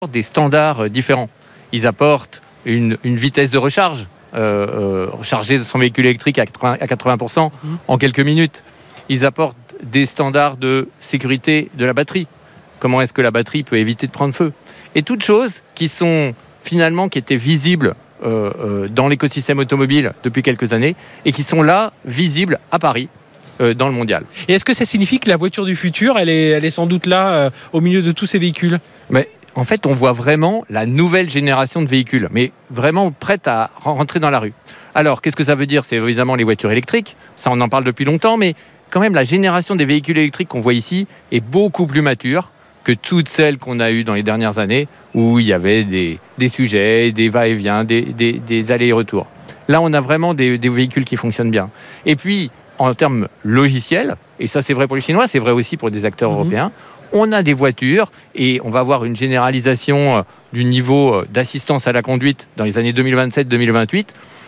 des standards différents. Ils apportent une vitesse de recharge, recharger son véhicule électrique à 80% en quelques minutes. Ils apportent des standards de sécurité de la batterie. Comment est-ce que la batterie peut éviter de prendre feu? Et toutes choses qui étaient visibles dans l'écosystème automobile depuis quelques années et qui sont là, visibles à Paris, dans le mondial. Et est-ce que ça signifie que la voiture du futur, elle est sans doute là, au milieu de tous ces véhicules? Mais en fait, on voit vraiment la nouvelle génération de véhicules, mais vraiment prête à rentrer dans la rue. Alors, qu'est-ce que ça veut dire? C'est évidemment les voitures électriques, ça on en parle depuis longtemps, mais quand même la génération des véhicules électriques qu'on voit ici est beaucoup plus mature que toutes celles qu'on a eues dans les dernières années, où il y avait des sujets, des va-et-vient, des allers et retours. Là, on a vraiment des véhicules qui fonctionnent bien. Et puis, en termes logiciels, et ça c'est vrai pour les Chinois, c'est vrai aussi pour des acteurs européens, on a des voitures et on va avoir une généralisation du niveau d'assistance à la conduite dans les années 2027-2028.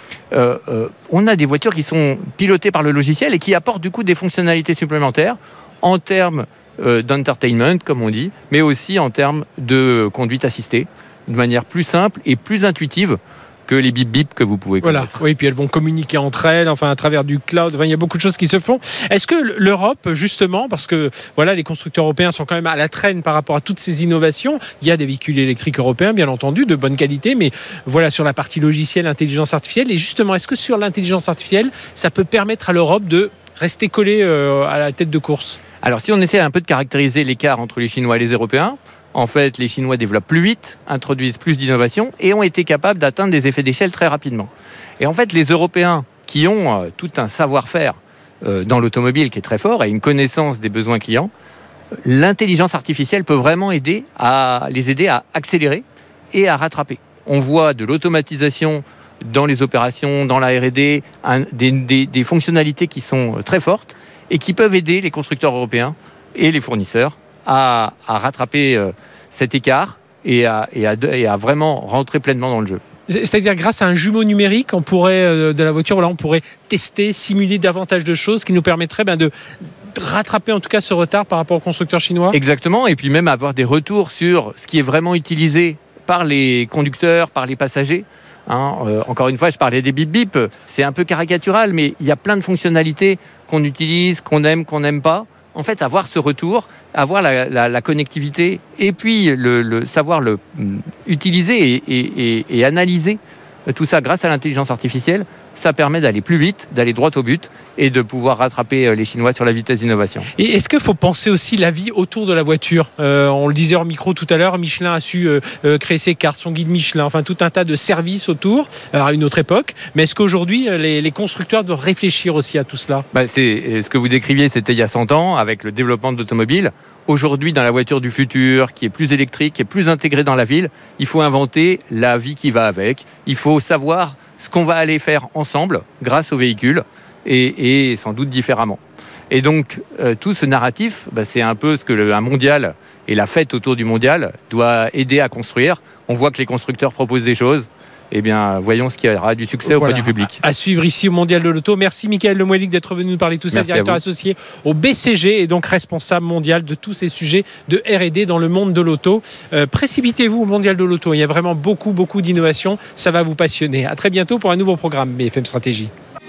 On a des voitures qui sont pilotées par le logiciel et qui apportent du coup des fonctionnalités supplémentaires en termes d'entertainment, comme on dit, mais aussi en termes de conduite assistée, de manière plus simple et plus intuitive que les bip-bip que vous pouvez connaître. Voilà, oui, puis elles vont communiquer entre elles, enfin à travers du cloud, il y a beaucoup de choses qui se font. Est-ce que l'Europe, justement, parce que voilà, les constructeurs européens sont quand même à la traîne par rapport à toutes ces innovations, il y a des véhicules électriques européens, bien entendu, de bonne qualité, mais voilà, sur la partie logicielle, intelligence artificielle, et justement, est-ce que sur l'intelligence artificielle, ça peut permettre à l'Europe de rester collée à la tête de course? Alors, si on essaie un peu de caractériser l'écart entre les Chinois et les Européens, en fait, les Chinois développent plus vite, introduisent plus d'innovation et ont été capables d'atteindre des effets d'échelle très rapidement. Et en fait, les Européens, qui ont tout un savoir-faire dans l'automobile qui est très fort et une connaissance des besoins clients, l'intelligence artificielle peut vraiment les aider à accélérer et à rattraper. On voit de l'automatisation dans les opérations, dans la R&D, des fonctionnalités qui sont très fortes et qui peuvent aider les constructeurs européens et les fournisseurs à rattraper cet écart et à vraiment rentrer pleinement dans le jeu. C'est-à-dire grâce à un jumeau numérique, on pourrait de la voiture, on pourrait tester, simuler davantage de choses qui nous permettraient de rattraper en tout cas ce retard par rapport aux constructeurs chinois. Exactement, et puis même avoir des retours sur ce qui est vraiment utilisé par les conducteurs, par les passagers. Encore une fois, je parlais des bip-bip, c'est un peu caricatural, mais il y a plein de fonctionnalités qu'on utilise, qu'on aime, qu'on n'aime pas. En fait, avoir ce retour, avoir la connectivité et puis savoir utiliser et analyser tout ça grâce à l'intelligence artificielle, ça permet d'aller plus vite, d'aller droit au but et de pouvoir rattraper les Chinois sur la vitesse d'innovation. Et est-ce qu'il faut penser aussi la vie autour de la voiture? On le disait hors micro tout à l'heure, Michelin a su créer ses cartes, son guide Michelin, enfin tout un tas de services autour, alors à une autre époque. Mais est-ce qu'aujourd'hui, les constructeurs doivent réfléchir aussi à tout cela? C'est ce que vous décriviez, c'était il y a 100 ans, avec le développement de l'automobile. Aujourd'hui, dans la voiture du futur, qui est plus électrique, qui est plus intégrée dans la ville, il faut inventer la vie qui va avec. Il faut savoir ce qu'on va aller faire ensemble grâce au véhicule et sans doute différemment. Et donc, tout ce narratif, c'est un peu ce que un mondial et la fête autour du mondial doit aider à construire. On voit que les constructeurs proposent des choses. Eh bien, voyons ce qui aura du succès auprès du public. À suivre ici au Mondial de l'Auto. Merci Michael Lemoylic d'être venu nous parler de tout ça, directeur associé au BCG et donc responsable mondial de tous ces sujets de R&D dans le monde de l'auto. Précipitez-vous au Mondial de l'Auto. Il y a vraiment beaucoup d'innovations. Ça va vous passionner. À très bientôt pour un nouveau programme BFM Stratégie.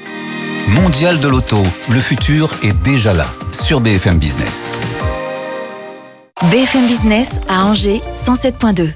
Mondial de l'Auto. Le futur est déjà là sur BFM Business. BFM Business à Angers 107.2.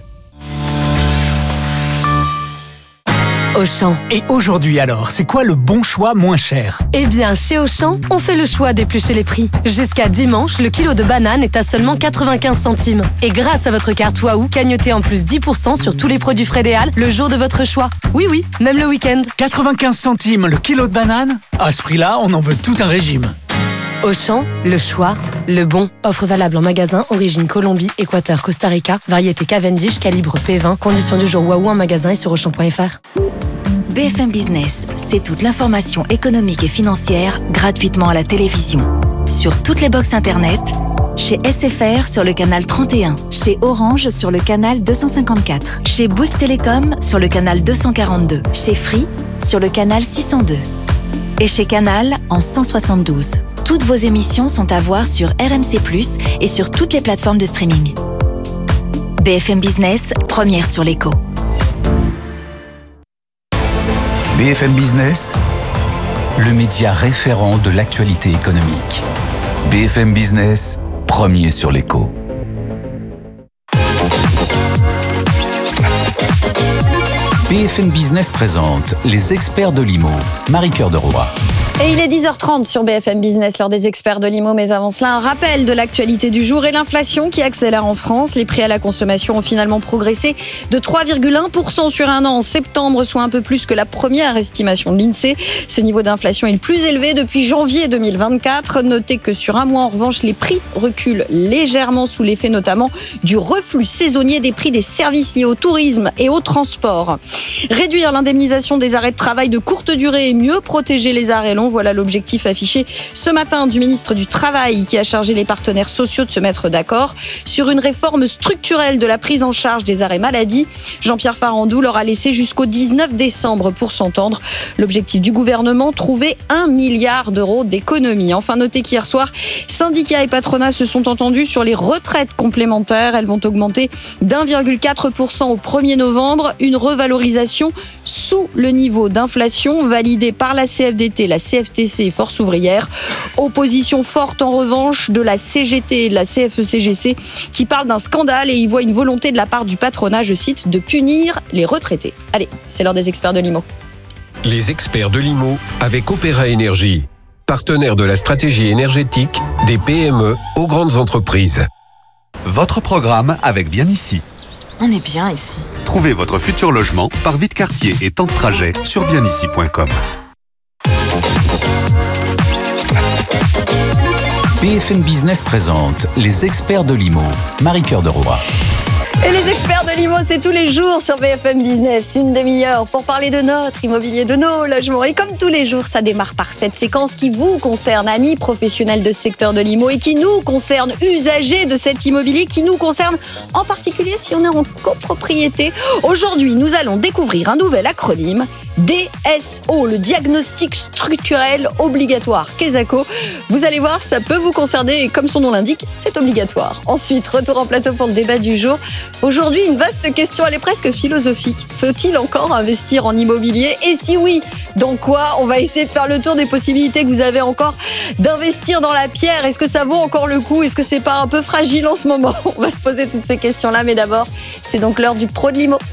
Auchan. Et aujourd'hui alors, c'est quoi le bon choix moins cher? Eh bien, chez Auchan, on fait le choix d'éplucher les prix. Jusqu'à dimanche, le kilo de banane est à seulement 95 centimes. Et grâce à votre carte Waouh, cagnotez en plus 10% sur tous les produits Frédéal le jour de votre choix. Oui, même le week-end. 95 centimes le kilo de banane? À ce prix-là, on en veut tout un régime. Auchan, le choix, le bon. Offre valable en magasin, origine Colombie, Équateur, Costa Rica, variété Cavendish, calibre P20, conditions du jour Waouh en magasin et sur Auchan.fr. BFM Business, c'est toute l'information économique et financière gratuitement à la télévision. Sur toutes les box internet, chez SFR sur le canal 31, chez Orange sur le canal 254, chez Bouygues Télécom sur le canal 242, chez Free sur le canal 602 et chez Canal en 172. Toutes vos émissions sont à voir sur RMC+, et sur toutes les plateformes de streaming. BFM Business, première sur l'écho. BFM Business, le média référent de l'actualité économique. BFM Business, premier sur l'écho. BFM Business présente les experts de l'IMO. Marie-Cœur de Roy. Et il est 10h30 sur BFM Business, l'heure des experts de l'IMO. Mais avant cela, un rappel de l'actualité du jour et l'inflation qui accélère en France. Les prix à la consommation ont finalement progressé de 3,1% sur un an en septembre, soit un peu plus que la première estimation de l'INSEE. Ce niveau d'inflation est le plus élevé depuis janvier 2024. Notez que sur un mois, en revanche, les prix reculent légèrement sous l'effet notamment du reflux saisonnier des prix des services liés au tourisme et au transport. Réduire l'indemnisation des arrêts de travail de courte durée et mieux protéger les arrêts longs. Voilà l'objectif affiché ce matin du ministre du Travail qui a chargé les partenaires sociaux de se mettre d'accord sur une réforme structurelle de la prise en charge des arrêts maladie. Jean-Pierre Farandou leur a laissé jusqu'au 19 décembre pour s'entendre. L'objectif du gouvernement, trouver 1 milliard d'euros d'économies. Enfin, notez qu'hier soir, syndicats et patronats se sont entendus sur les retraites complémentaires. Elles vont augmenter d'1,4% au 1er novembre. Une revalorisation sous le niveau d'inflation validée par la CFDT, la CFTC et Force ouvrière. Opposition forte en revanche de la CGT et de la CFE-CGC qui parlent d'un scandale et y voient une volonté de la part du patronat, je cite, de punir les retraités. Allez, c'est l'heure des experts de l'IMO. Les experts de l'IMO avec Opéra Énergie, partenaire de la stratégie énergétique des PME aux grandes entreprises. Votre programme avec Bien Ici. On est bien ici. Trouvez votre futur logement par vide quartier et temps de trajet sur bienici.com. BFM Business présente les experts de l'IMO. Marie-Cœur de Roy. Et les experts de l'IMO, c'est tous les jours sur BFM Business, une demi-heure pour parler de notre immobilier, de nos logements. Et comme tous les jours, ça démarre par cette séquence qui vous concerne, amis professionnels de ce secteur de l'IMO, et qui nous concerne, usagers de cet immobilier, qui nous concerne en particulier si on est en copropriété. Aujourd'hui, nous allons découvrir un nouvel acronyme, DSO, le diagnostic structurel obligatoire. Quesaco, vous allez voir, ça peut vous concerner et comme son nom l'indique, c'est obligatoire. Ensuite, retour en plateau pour le débat du jour. Aujourd'hui, une vaste question, elle est presque philosophique. Faut-il encore investir en immobilier? Et si oui, dans quoi? On va essayer de faire le tour des possibilités que vous avez encore d'investir dans la pierre. Est-ce que ça vaut encore le coup? Est-ce que c'est pas un peu fragile en ce moment? On va se poser toutes ces questions-là, mais d'abord, c'est donc l'heure du pro de l'IMO.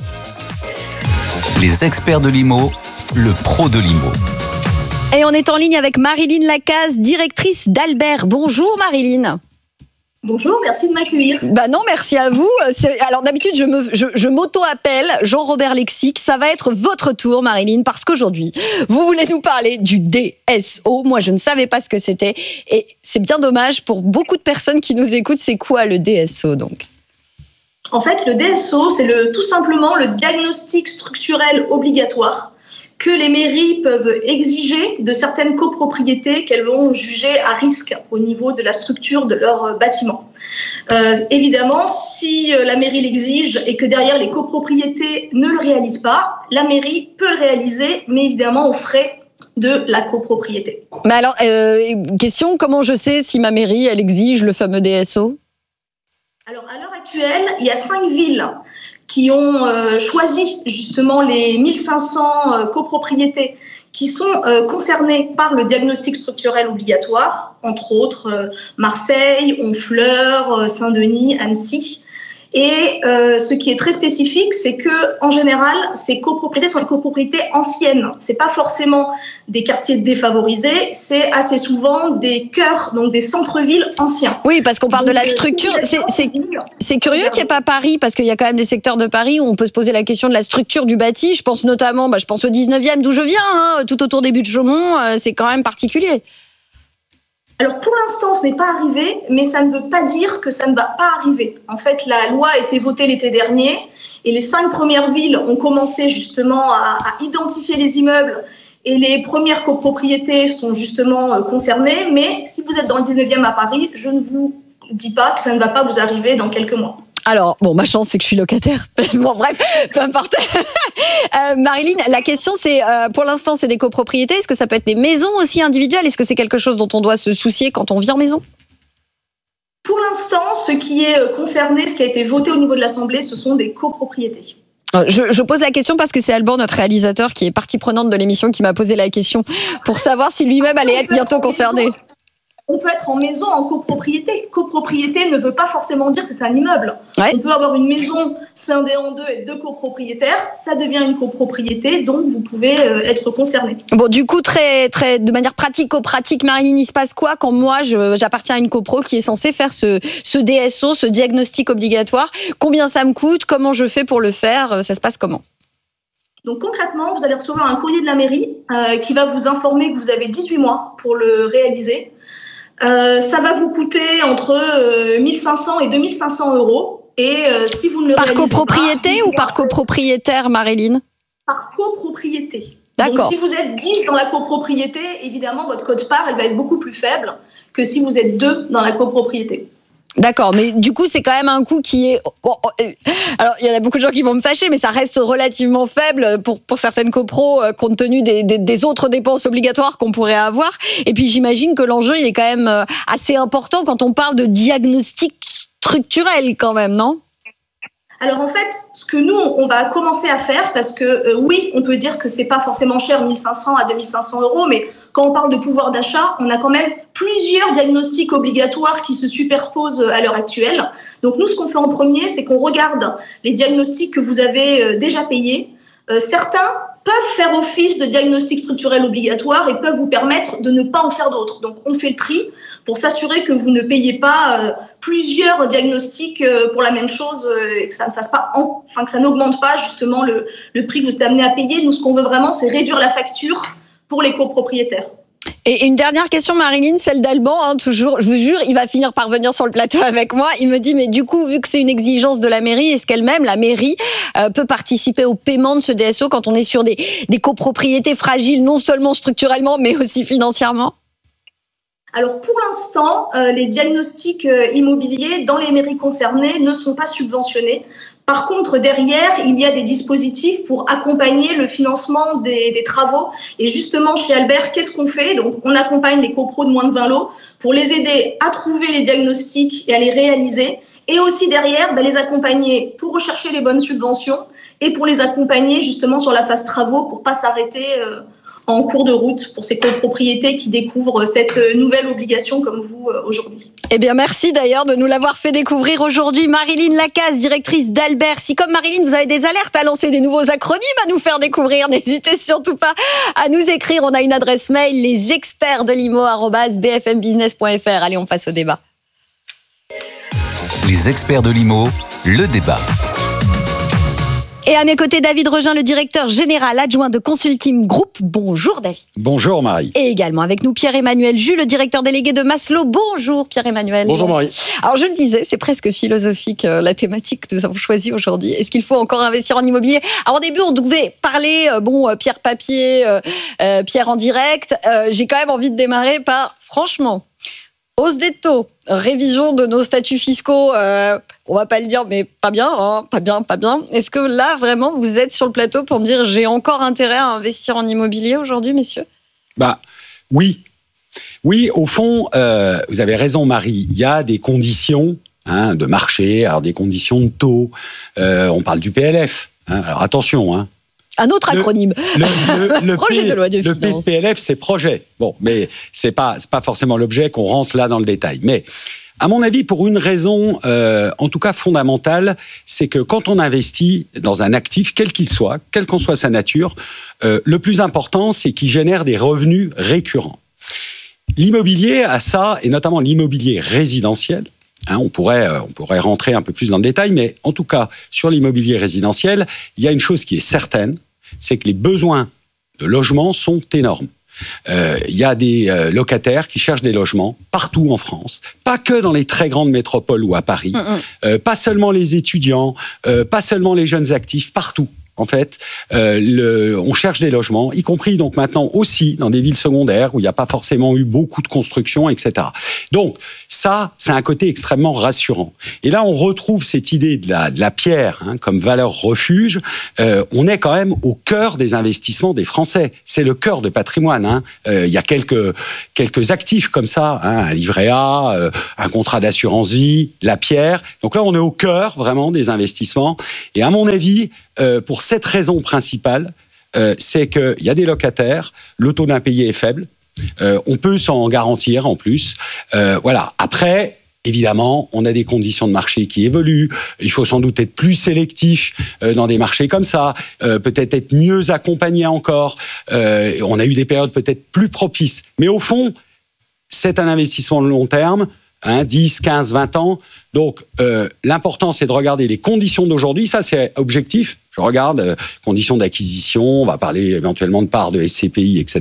Les experts de l'IMO, le pro de l'IMO. Et on est en ligne avec Marilyn Lacaze, directrice d'Albert. Bonjour Marilyn. Bonjour, merci de m'accueillir. Bah non, merci à vous. Alors d'habitude, je m'auto-appelle Jean-Robert Lexique. Ça va être votre tour, Marilyn, parce qu'aujourd'hui, vous voulez nous parler du DSO. Moi, je ne savais pas ce que c'était. Et c'est bien dommage pour beaucoup de personnes qui nous écoutent. C'est quoi le DSO, donc ? En fait, le DSO, c'est tout simplement le diagnostic structurel obligatoire que les mairies peuvent exiger de certaines copropriétés qu'elles vont juger à risque au niveau de la structure de leur bâtiment. Évidemment, si la mairie l'exige et que derrière les copropriétés ne le réalisent pas, la mairie peut le réaliser, mais évidemment aux frais de la copropriété. Mais alors, question, comment je sais si ma mairie, elle exige le fameux DSO ? Alors, à l'heure actuelle, il y a 5 villes qui ont choisi justement les 1500 copropriétés qui sont concernées par le diagnostic structurel obligatoire, entre autres Marseille, Honfleur, Saint-Denis, Annecy. Et ce qui est très spécifique, c'est que en général, ces copropriétés sont des copropriétés anciennes. C'est pas forcément des quartiers défavorisés, c'est assez souvent des cœurs, donc des centres-villes anciens. Oui, parce qu'on parle donc, de la structure. C'est curieux qu'il n'y ait pas Paris, parce qu'il y a quand même des secteurs de Paris où on peut se poser la question de la structure du bâti. Je pense notamment, je pense au 19e d'où je viens, tout autour des Buttes-Chaumont, c'est quand même particulier. Alors pour l'instant, ce n'est pas arrivé, mais ça ne veut pas dire que ça ne va pas arriver. En fait, la loi a été votée l'été dernier et les 5 premières villes ont commencé justement à identifier les immeubles et les premières copropriétés sont justement concernées. Mais si vous êtes dans le 19e à Paris, je ne vous dis pas que ça ne va pas vous arriver dans quelques mois. Alors, bon, ma chance, c'est que je suis locataire. Bon, bref, peu importe. Marilyn, la question, c'est, pour l'instant, c'est des copropriétés. Est-ce que ça peut être des maisons aussi individuelles ? Est-ce que c'est quelque chose dont on doit se soucier quand on vit en maison ? Pour l'instant, ce qui est concerné, ce qui a été voté au niveau de l'Assemblée, ce sont des copropriétés. Je pose la question parce que c'est Alban, notre réalisateur, qui est partie prenante de l'émission, qui m'a posé la question pour savoir si lui-même allait être bientôt concerné. On peut être en maison en copropriété. Copropriété ne veut pas forcément dire que c'est un immeuble. Ouais. On peut avoir une maison scindée en deux et 2 copropriétaires. Ça devient une copropriété, donc vous pouvez être concerné. Bon, du coup, de manière pratico-pratique, Marilyn, il se passe quoi quand moi, j'appartiens à une copro qui est censée faire ce DSO, ce diagnostic obligatoire? Combien ça me coûte? Comment je fais pour le faire? Ça se passe comment? Donc concrètement, vous allez recevoir un courrier de la mairie qui va vous informer que vous avez 18 mois pour le réaliser. Ça va vous coûter entre 1 500 et 2 500 euros. Et si vous ne le réalisez copropriété pas, ou par copropriétaire, Marilyn? Par copropriété. D'accord. Donc si vous êtes 10 dans la copropriété, évidemment, votre quote-part, elle va être beaucoup plus faible que si vous êtes 2 dans la copropriété. D'accord, mais du coup, c'est quand même un coût qui est... Alors, il y en a beaucoup de gens qui vont me fâcher, mais ça reste relativement faible pour certaines copros, compte tenu des autres dépenses obligatoires qu'on pourrait avoir. Et puis, j'imagine que l'enjeu, il est quand même assez important quand on parle de diagnostic structurel quand même, non ? Alors en fait, ce que nous, on va commencer à faire, parce que oui, on peut dire que c'est pas forcément cher, 1 500 à 2 500 euros, mais quand on parle de pouvoir d'achat, on a quand même plusieurs diagnostics obligatoires qui se superposent à l'heure actuelle. Donc nous, ce qu'on fait en premier, c'est qu'on regarde les diagnostics que vous avez déjà payés. Certains peuvent faire office de diagnostic structurel obligatoire et peuvent vous permettre de ne pas en faire d'autres. Donc on fait le tri pour s'assurer que vous ne payez pas plusieurs diagnostics pour la même chose et que ça ne fasse pas, que ça n'augmente pas justement le prix que vous êtes amené à payer. Nous, ce qu'on veut vraiment, c'est réduire la facture pour les copropriétaires. Et une dernière question, Marilyn, celle d'Alban, toujours, je vous jure, il va finir par venir sur le plateau avec moi. Il me dit, mais du coup, vu que c'est une exigence de la mairie, est-ce qu'elle-même, la mairie, peut participer au paiement de ce DSO quand on est sur des copropriétés fragiles, non seulement structurellement, mais aussi financièrement ? Alors pour l'instant, les diagnostics immobiliers dans les mairies concernées ne sont pas subventionnés. Par contre, derrière, il y a des dispositifs pour accompagner le financement des travaux. Et justement, chez Albert, qu'est-ce qu'on fait ? Donc, on accompagne les copros de moins de 20 lots pour les aider à trouver les diagnostics et à les réaliser. Et aussi derrière, les accompagner pour rechercher les bonnes subventions et pour les accompagner justement sur la phase travaux pour pas s'arrêter en cours de route pour ces copropriétés qui découvrent cette nouvelle obligation comme vous aujourd'hui. Eh bien, merci d'ailleurs de nous l'avoir fait découvrir aujourd'hui. Marilyn Lacaze, directrice d'Albert. Si comme Marilyn, vous avez des alertes à lancer, des nouveaux acronymes à nous faire découvrir, n'hésitez surtout pas à nous écrire. On a une adresse mail, lesexpertsdelimo@bfmbusiness.fr. Allez, on passe au débat. Les experts de l'IMO, le débat. Et à mes côtés, David Regin, le directeur général adjoint de Consulting Group. Bonjour David. Bonjour Marie. Et également avec nous Pierre-Emmanuel Jus, le directeur délégué de Maslow. Bonjour Pierre-Emmanuel. Bonjour Marie. Alors je le disais, c'est presque philosophique la thématique que nous avons choisie aujourd'hui. Est-ce qu'il faut encore investir en immobilier ? Alors au début, on devait parler, pierre papier, pierre en direct. J'ai quand même envie de démarrer par, franchement, hausse des taux, révision de nos statuts fiscaux, on va pas le dire, mais pas bien. Est-ce que là, vraiment, vous êtes sur le plateau pour me dire j'ai encore intérêt à investir en immobilier aujourd'hui, messieurs ? Oui. Oui, au fond, vous avez raison, Marie. Il y a des conditions de marché, alors des conditions de taux. On parle du PLF. Alors attention, un autre acronyme. Le projet de loi de finances. Le PLF, c'est projet. Bon, mais c'est pas forcément l'objet qu'on rentre là dans le détail. Mais à mon avis, pour une raison, en tout cas fondamentale, c'est que quand on investit dans un actif, quel qu'il soit, quelle qu'en soit sa nature, le plus important, c'est qu'il génère des revenus récurrents. L'immobilier a ça, et notamment l'immobilier résidentiel. On pourrait rentrer un peu plus dans le détail, mais en tout cas, sur l'immobilier résidentiel, il y a une chose qui est certaine, c'est que les besoins de logement sont énormes. Il y a des locataires qui cherchent des logements partout en France, pas que dans les très grandes métropoles ou à Paris, pas seulement les étudiants, pas seulement les jeunes actifs, partout. en fait, on cherche des logements, y compris donc maintenant aussi dans des villes secondaires où il n'y a pas forcément eu beaucoup de construction, etc. Donc ça, c'est un côté extrêmement rassurant. Et là, on retrouve cette idée de la pierre comme valeur refuge. On est quand même au cœur des investissements des Français. C'est le cœur de patrimoine. Il y a quelques actifs comme ça, un livret A, un contrat d'assurance vie, la pierre. Donc là, on est au cœur vraiment des investissements. Et à mon avis, pour cette raison principale, c'est qu'il y a des locataires, le taux d'impayé est faible, on peut s'en garantir en plus. Voilà. Après, évidemment, on a des conditions de marché qui évoluent. Il faut sans doute être plus sélectif dans des marchés comme ça, peut-être être mieux accompagné encore. On a eu des périodes peut-être plus propices. Mais au fond, c'est un investissement de long terme, 10, 15, 20 ans. Donc, l'important, c'est de regarder les conditions d'aujourd'hui. Ça, c'est objectif. Je regarde conditions d'acquisition, on va parler éventuellement de parts de SCPI, etc.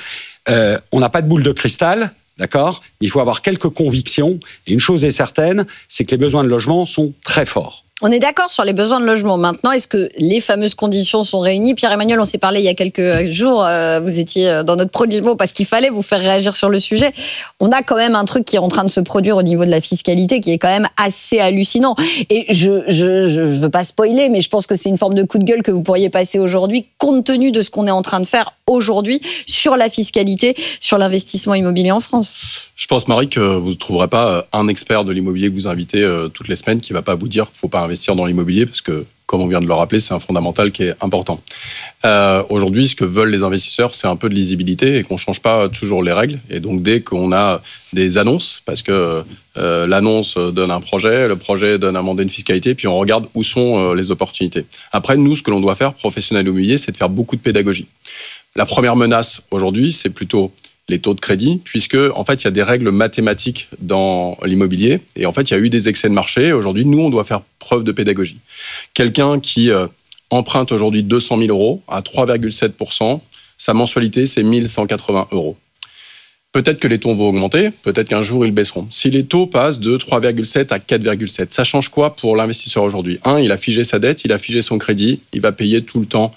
On n'a pas de boule de cristal, d'accord ? Il faut avoir quelques convictions. Et une chose est certaine, c'est que les besoins de logement sont très forts. On est d'accord sur les besoins de logement. Maintenant, est-ce que les fameuses conditions sont réunies ? Pierre-Emmanuel, on s'est parlé il y a quelques jours. Vous étiez dans notre Pro-Limo parce qu'il fallait vous faire réagir sur le sujet. On a quand même un truc qui est en train de se produire au niveau de la fiscalité qui est quand même assez hallucinant. Et je veux pas spoiler, mais je pense que c'est une forme de coup de gueule que vous pourriez passer aujourd'hui, compte tenu de ce qu'on est en train de faire aujourd'hui sur la fiscalité, sur l'investissement immobilier en France. Je pense, Marie, que vous ne trouverez pas un expert de l'immobilier que vous invitez toutes les semaines qui ne va pas vous dire qu'il ne faut pas investir dans l'immobilier parce que, comme on vient de le rappeler, c'est un fondamental qui est important. Aujourd'hui, ce que veulent les investisseurs, c'est un peu de lisibilité et qu'on ne change pas toujours les règles. Et donc, dès qu'on a des annonces, parce que l'annonce donne un projet, le projet donne un mandat de fiscalité, puis on regarde où sont les opportunités. Après, nous, ce que l'on doit faire, professionnels immobiliers, c'est de faire beaucoup de pédagogie. La première menace aujourd'hui, c'est plutôt les taux de crédit, puisque en fait, il y a des règles mathématiques dans l'immobilier, et en fait, il y a eu des excès de marché. Aujourd'hui, nous, on doit faire preuve de pédagogie. Quelqu'un qui emprunte aujourd'hui 200 000 euros à 3,7%, sa mensualité, c'est 1 180 euros. Peut-être que les taux vont augmenter, peut-être qu'un jour, ils baisseront. Si les taux passent de 3,7 à 4,7, ça change quoi pour l'investisseur aujourd'hui ? Il a figé sa dette, il a figé son crédit, il va payer tout le temps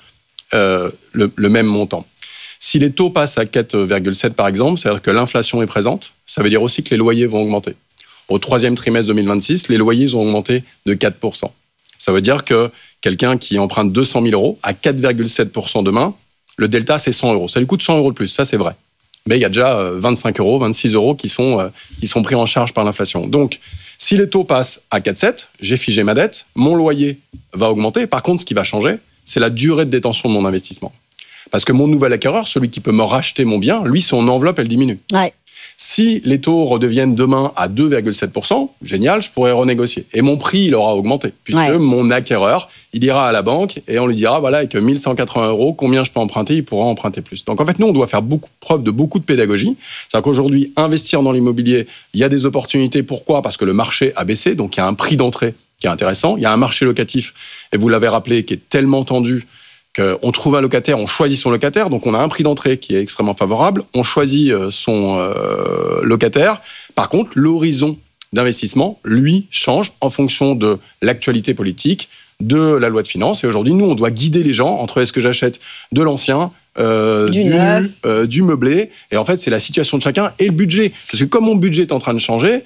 le même montant. Si les taux passent à 4,7 par exemple, c'est-à-dire que l'inflation est présente, ça veut dire aussi que les loyers vont augmenter. Au troisième trimestre 2026, les loyers ont augmenté de 4%. Ça veut dire que quelqu'un qui emprunte 200 000 euros à 4,7% demain, le delta c'est 100 euros. Ça lui coûte 100 euros de plus, ça c'est vrai. Mais il y a déjà 25 euros, 26 euros qui sont pris en charge par l'inflation. Donc, si les taux passent à 4,7, j'ai figé ma dette, mon loyer va augmenter. Par contre, ce qui va changer, c'est la durée de détention de mon investissement. Parce que mon nouvel acquéreur, celui qui peut me racheter mon bien, lui, son enveloppe, elle diminue. Ouais. Si les taux redeviennent demain à 2,7%, génial, je pourrais renégocier. Et mon prix, il aura augmenté. Puisque mon acquéreur, il ira à la banque et on lui dira, voilà, avec 1 180 euros, combien je peux emprunter ? Il pourra emprunter plus. Donc en fait, nous, on doit faire preuve de beaucoup de pédagogie. C'est-à-dire qu'aujourd'hui, investir dans l'immobilier, il y a des opportunités. Pourquoi ? Parce que le marché a baissé, donc il y a un prix d'entrée qui est intéressant. Il y a un marché locatif, et vous l'avez rappelé, qui est tellement tendu qu'on trouve un locataire, on choisit son locataire, donc on a un prix d'entrée qui est extrêmement favorable, on choisit son locataire. Par contre, l'horizon d'investissement, lui, change en fonction de l'actualité politique, de la loi de finances. Et aujourd'hui, nous, on doit guider les gens entre est-ce que j'achète de l'ancien, du meublé. Et en fait, c'est la situation de chacun et le budget. Parce que comme mon budget est en train de changer,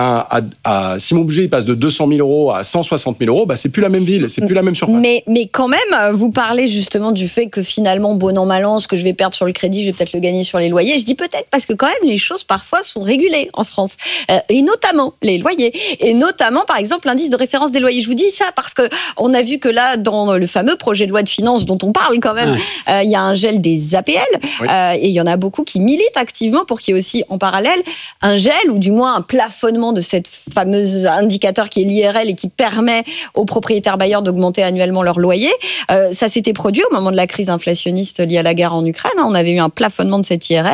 si mon budget il passe de 200 000 euros à 160 000 euros, c'est plus la même ville, c'est plus la même surface. Mais quand même, vous parlez justement du fait que finalement, bon an, mal an, ce que je vais perdre sur le crédit, je vais peut-être le gagner sur les loyers. Je dis peut-être parce que quand même, les choses parfois sont régulées en France. Et notamment les loyers. Et notamment, par exemple, l'indice de référence des loyers. Je vous dis ça parce que on a vu que là, dans le fameux projet de loi de finances dont on parle quand même, il y a un gel des APL, et il y en a beaucoup qui militent activement pour qu'il y ait aussi en parallèle un gel ou du moins un plafonnement de cette fameuse indicateur qui est l'IRL et qui permet aux propriétaires bailleurs d'augmenter annuellement leur loyer. Ça s'était produit au moment de la crise inflationniste liée à la guerre en Ukraine. On avait eu un plafonnement de cette IRL.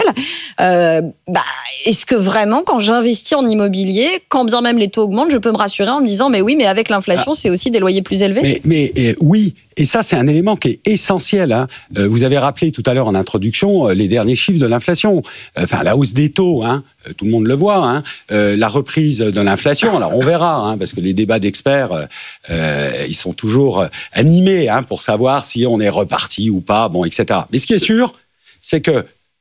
Est-ce que vraiment, quand j'investis en immobilier, quand bien même les taux augmentent, je peux me rassurer en me disant mais oui, mais avec l'inflation, c'est aussi des loyers plus élevés ? Oui, et ça, c'est un élément qui est essentiel. Vous avez rappelé tout à l'heure en introduction les derniers chiffres de l'inflation. Enfin, la hausse des taux, tout le monde le voit. La reprise de l'inflation, alors on verra, parce que les débats d'experts, ils sont toujours animés pour savoir si on est reparti ou pas, etc. Mais ce qui est sûr, c'est que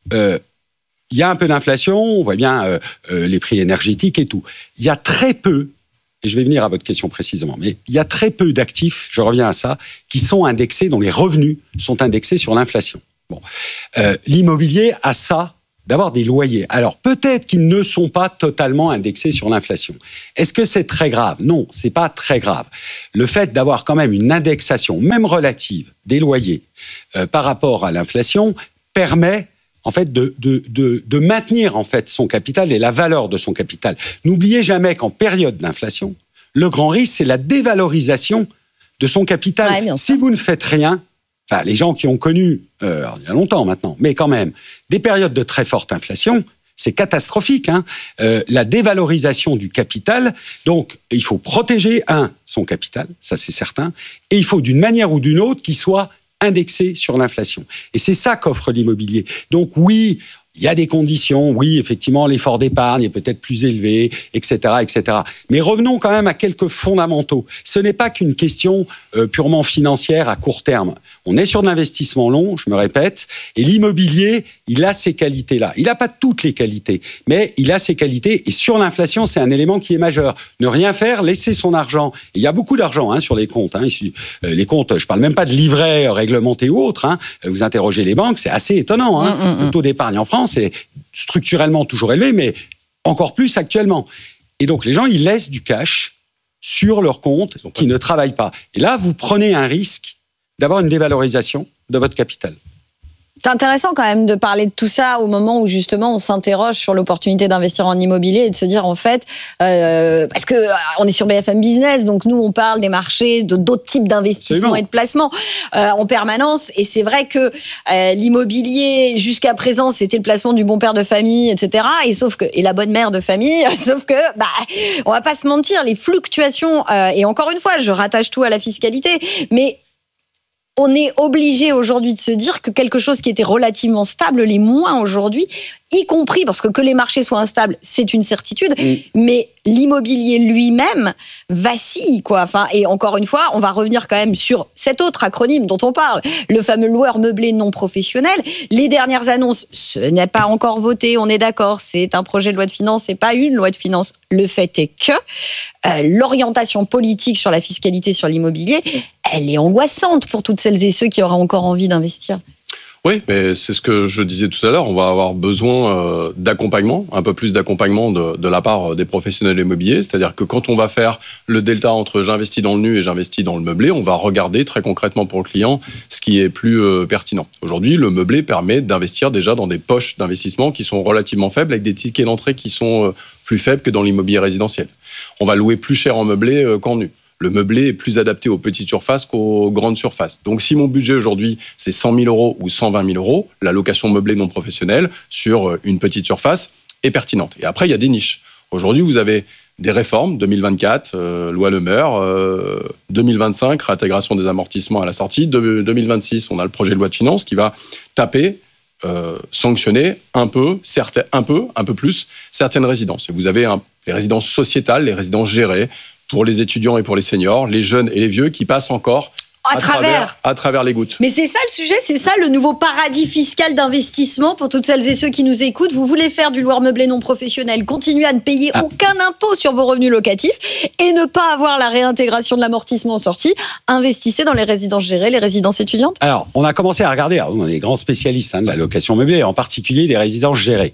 il y a un peu d'inflation, on voit bien les prix énergétiques et tout. Il y a très peu, et je vais venir à votre question précisément, mais il y a très peu d'actifs, je reviens à ça, qui sont indexés, dont les revenus sont indexés sur l'inflation. L'immobilier a ça, d'avoir des loyers. Alors peut-être qu'ils ne sont pas totalement indexés sur l'inflation. Est-ce que c'est très grave ? Non, c'est pas très grave. Le fait d'avoir quand même une indexation, même relative, des loyers par rapport à l'inflation permet en fait, de maintenir en fait son capital et la valeur de son capital. N'oubliez jamais qu'en période d'inflation, le grand risque, c'est la dévalorisation de son capital. Ouais, si vous ne faites rien, les gens qui ont connu, il y a longtemps maintenant, mais quand même, des périodes de très forte inflation, c'est catastrophique. La dévalorisation du capital, donc il faut protéger, son capital, ça c'est certain, et il faut d'une manière ou d'une autre qu'il soit indexé sur l'inflation. Et c'est ça qu'offre l'immobilier. Donc oui, il y a des conditions, oui, effectivement, l'effort d'épargne est peut-être plus élevé, etc., etc. Mais revenons quand même à quelques fondamentaux. Ce n'est pas qu'une question purement financière à court terme. On est sur de l'investissement long, je me répète, et l'immobilier, il a ces qualités-là. Il n'a pas toutes les qualités, mais il a ces qualités, et sur l'inflation, c'est un élément qui est majeur. Ne rien faire, laisser son argent. Et il y a beaucoup d'argent sur les comptes. Les comptes, je ne parle même pas de livrets réglementés ou autres. Vous interrogez les banques, c'est assez étonnant. Le taux d'épargne en France, c'est structurellement toujours élevé, mais encore plus actuellement. Et donc, les gens, ils laissent du cash sur leur compte qui ne travaillent pas. Et là, vous prenez un risque d'avoir une dévalorisation de votre capital. C'est intéressant quand même de parler de tout ça au moment où justement on s'interroge sur l'opportunité d'investir en immobilier et de se dire en fait, parce que on est sur BFM Business, donc nous on parle des marchés, d'autres types d'investissements et de placements en permanence. Et c'est vrai que l'immobilier jusqu'à présent c'était le placement du bon père de famille, etc. Et la bonne mère de famille, sauf que on va pas se mentir, les fluctuations et encore une fois je rattache tout à la fiscalité, mais on est obligé aujourd'hui de se dire que quelque chose qui était relativement stable l'est moins aujourd'hui, y compris parce que les marchés soient instables, c'est une certitude, mais l'immobilier lui-même vacille, et encore une fois, on va revenir quand même sur cet autre acronyme dont on parle, le fameux loueur meublé non professionnel. Les dernières annonces, ce n'est pas encore voté, on est d'accord, c'est un projet de loi de finances, c'est pas une loi de finances. Le fait est que l'orientation politique sur la fiscalité sur l'immobilier, elle est angoissante pour toutes celles et ceux qui auraient encore envie d'investir. Oui, mais c'est ce que je disais tout à l'heure. On va avoir besoin d'accompagnement, un peu plus d'accompagnement de la part des professionnels immobiliers. C'est-à-dire que quand on va faire le delta entre j'investis dans le nu et j'investis dans le meublé, on va regarder très concrètement pour le client ce qui est plus pertinent. Aujourd'hui, le meublé permet d'investir déjà dans des poches d'investissement qui sont relativement faibles, avec des tickets d'entrée qui sont plus faibles que dans l'immobilier résidentiel. On va louer plus cher en meublé qu'en nu. Le meublé est plus adapté aux petites surfaces qu'aux grandes surfaces. Donc, si mon budget aujourd'hui, c'est 100 000 euros ou 120 000 euros, la location meublée non professionnelle sur une petite surface est pertinente. Et après, il y a des niches. Aujourd'hui, vous avez des réformes, 2024, loi Le Meur, 2025, réintégration des amortissements à la sortie, 2026, on a le projet de loi de finances qui va taper, sanctionner un peu plus certaines résidences. Et vous avez les résidences sociétales, les résidences gérées, pour les étudiants et pour les seniors, les jeunes et les vieux qui passent encore à travers les gouttes. Mais c'est ça le sujet, c'est ça le nouveau paradis fiscal d'investissement pour toutes celles et ceux qui nous écoutent. Vous voulez faire du loueur meublé non professionnel, continuer à ne payer aucun impôt sur vos revenus locatifs et ne pas avoir la réintégration de l'amortissement en sortie. Investissez dans les résidences gérées, les résidences étudiantes. Alors, on a commencé à regarder, on est des grands spécialistes de la location meublée, en particulier des résidences gérées.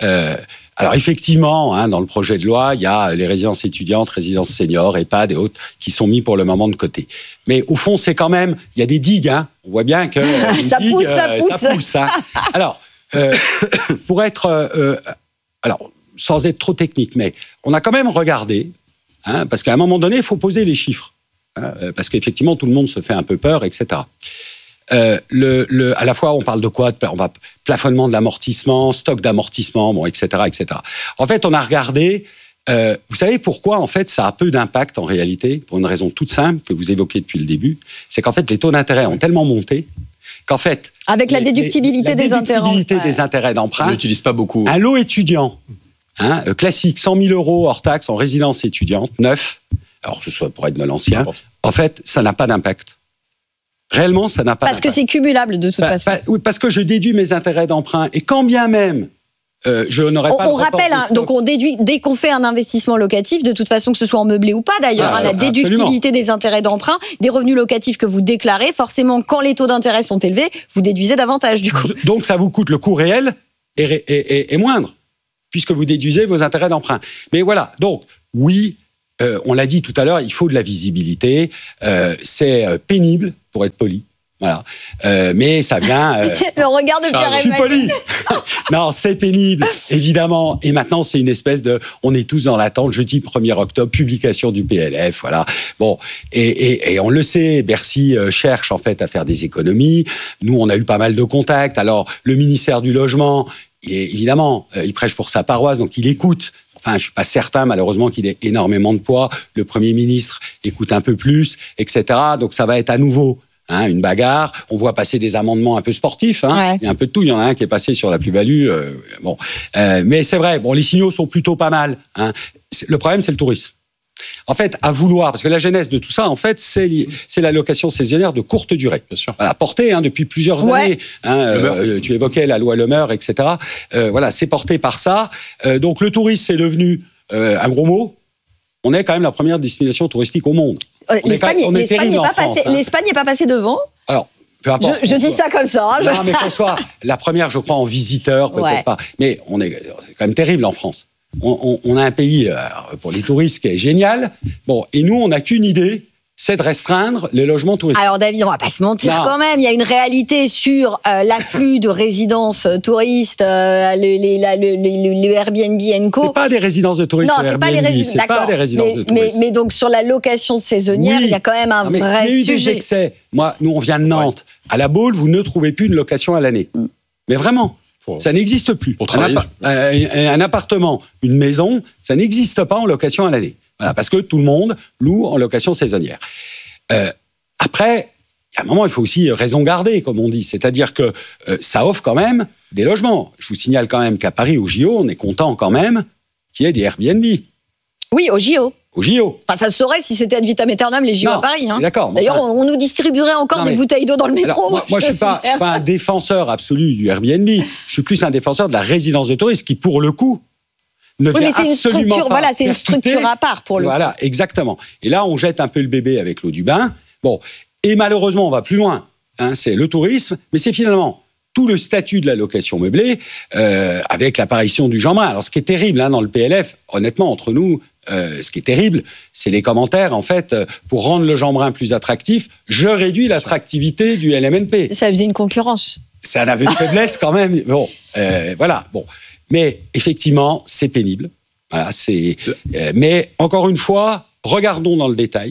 Alors effectivement, dans le projet de loi, il y a les résidences étudiantes, résidences seniors, EHPAD et autres qui sont mis pour le moment de côté. Mais au fond, c'est quand même, il y a des digues. On voit bien que ça pousse. Alors, pour être, sans être trop technique, mais on a quand même regardé, parce qu'à un moment donné, il faut poser les chiffres, parce qu'effectivement, tout le monde se fait un peu peur, etc. À la fois, on parle de quoi ? On va plafonnement de l'amortissement, stock d'amortissement, etc., etc. En fait, on a regardé. Vous savez pourquoi, en fait, ça a peu d'impact, en réalité, pour une raison toute simple que vous évoquez depuis le début, c'est qu'en fait, les taux d'intérêt ont tellement monté Qu'en fait... Avec la déductibilité des intérêts. La déductibilité des intérêts d'emprunt. On n'utilise pas beaucoup. Un lot étudiant, classique, 100 000 € hors taxe en résidence étudiante, neuf, alors ce soit pour être de l'ancien, en fait, ça n'a pas d'impact. Réellement, ça n'a pas d'impact. Parce que c'est cumulable de toute façon. Oui, parce que je déduis mes intérêts d'emprunt. Et quand bien même... je n'aurais pas. On rappelle, donc on déduit dès qu'on fait un investissement locatif, de toute façon que ce soit en meublé ou pas d'ailleurs, la déductibilité des intérêts d'emprunt, des revenus locatifs que vous déclarez, forcément quand les taux d'intérêt sont élevés, vous déduisez davantage du coup. Donc ça vous coûte, le coût réel est moindre puisque vous déduisez vos intérêts d'emprunt. Mais voilà, donc oui, on l'a dit tout à l'heure, il faut de la visibilité, c'est pénible pour être poli. Voilà, mais ça vient. Le regard de Pierre-Emmanuel. Je suis poli. Non, c'est pénible, évidemment. Et maintenant, c'est une espèce de. On est tous dans l'attente. Jeudi 1er octobre, publication du PLF. Voilà. Bon, et on le sait, Bercy cherche en fait à faire des économies. Nous, on a eu pas mal de contacts. Alors, le ministère du Logement, évidemment, il prêche pour sa paroisse, donc il écoute. Enfin, je suis pas certain, malheureusement, qu'il ait énormément de poids. Le Premier ministre écoute un peu plus, etc. Donc, ça va être à nouveau. Une bagarre, on voit passer des amendements un peu sportifs, Il y a un peu de tout, il y en a un qui est passé sur la plus-value, mais c'est vrai, les signaux sont plutôt pas mal, Le problème, c'est le tourisme. En fait, à vouloir, parce que la genèse de tout ça, en fait, c'est la location saisonnière de courte durée. Bien sûr. Voilà, portée depuis plusieurs années. Tu évoquais la loi Le Meur, etc. Voilà, c'est porté par ça. Donc le tourisme, c'est devenu un gros mot. On est quand même la première destination touristique au monde. L'Espagne n'est pas passée devant. Alors, peu importe. Je dis ça comme ça. Non, mais qu'on soit la première, je crois, en visiteur, peut-être pas. Mais c'est quand même terrible en France. On a un pays, pour les touristes, qui est génial. Bon, et nous, on n'a qu'une idée, c'est de restreindre les logements touristiques. Alors David, on va pas se mentir quand même, il y a une réalité sur l'afflux de résidences touristes, le Airbnb & Co. C'est pas des résidences de touristes. Non, c'est pas les résidences de touristes. Mais donc sur la location saisonnière, il y a quand même un vrai sujet. Il y a eu des excès. Nous on vient de Nantes. À La Baule, vous ne trouvez plus une location à l'année. Mais vraiment. Ça n'existe plus. Pour travailler. Un appartement, une maison, ça n'existe pas en location à l'année. Voilà, parce que tout le monde loue en location saisonnière. Après, à un moment, il faut aussi raison garder, comme on dit. C'est-à-dire que ça offre quand même des logements. Je vous signale quand même qu'à Paris, au JO, on est content quand même qu'il y ait des Airbnb. Oui, au JO. Au JO. Enfin, ça se saurait si c'était ad vitam aeternam les JO à Paris. D'accord. D'ailleurs, on nous distribuerait encore des bouteilles d'eau dans le métro. Alors, moi je suis pas un défenseur absolu du Airbnb. Je suis plus un défenseur de la résidence de tourisme qui, pour le coup, ne vient absolument pas. Voilà, c'est une structure à part pour le coup. Voilà, exactement. Et là, on jette un peu le bébé avec l'eau du bain. Bon, et malheureusement, on va plus loin. C'est le tourisme, mais c'est finalement tout le statut de la location meublée avec l'apparition du Jeanbrun. Alors, ce qui est terrible dans le PLF, honnêtement, entre nous, ce qui est terrible, c'est les commentaires, en fait, pour rendre le Jeanbrun plus attractif, je réduis l'attractivité du LMNP. Ça faisait une concurrence. C'est un aveu de faiblesse quand même. Bon, voilà, bon. Mais effectivement, c'est pénible. Voilà, mais encore une fois, regardons dans le détail.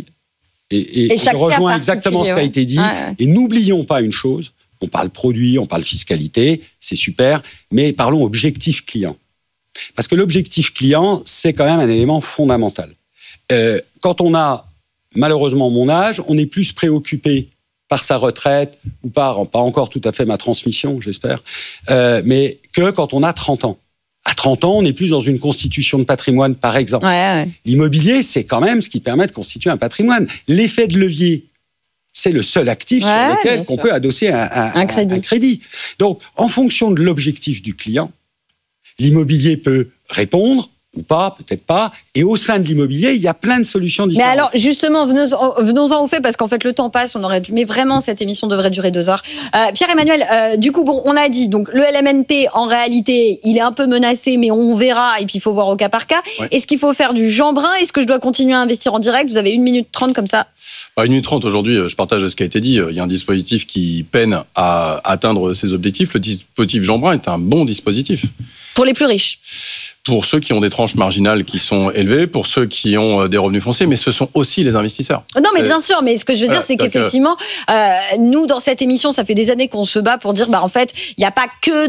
Et je rejoins exactement ce qui a été dit. Et n'oublions pas une chose, on parle produit, on parle fiscalité, c'est super, mais parlons objectif client. Parce que l'objectif client, c'est quand même un élément fondamental. Quand on a, malheureusement, mon âge, on est plus préoccupé par sa retraite ou pas encore tout à fait ma transmission, j'espère, mais que quand on a 30 ans. À 30 ans, on est plus dans une constitution de patrimoine, par exemple. L'immobilier, c'est quand même ce qui permet de constituer un patrimoine. L'effet de levier, c'est le seul actif sur lequel on peut adosser un crédit. Donc, en fonction de l'objectif du client, l'immobilier peut répondre ou pas, peut-être pas. Et au sein de l'immobilier, il y a plein de solutions différentes. Mais alors, justement, venons-en au fait, parce qu'en fait, le temps passe, mais vraiment, cette émission devrait durer 2 heures. Pierre-Emmanuel, du coup, on a dit, donc, le LMNP, en réalité, il est un peu menacé, mais on verra, et puis il faut voir au cas par cas. Ouais. Est-ce qu'il faut faire du Jeanbrun ? Est-ce que je dois continuer à investir en direct ? Vous avez 1 minute 30 comme ça. 1 minute 30, aujourd'hui, je partage ce qui a été dit. Il y a un dispositif qui peine à atteindre ses objectifs. Le dispositif Jeanbrun est un bon dispositif. Pour les plus riches ? pour ceux qui ont des tranches marginales qui sont élevées, pour ceux qui ont des revenus fonciers, mais ce sont aussi les investisseurs. Non, mais bien sûr, mais ce que je veux dire, c'est qu'effectivement, nous, dans cette émission, ça fait des années qu'on se bat pour dire, en fait, il n'y a pas que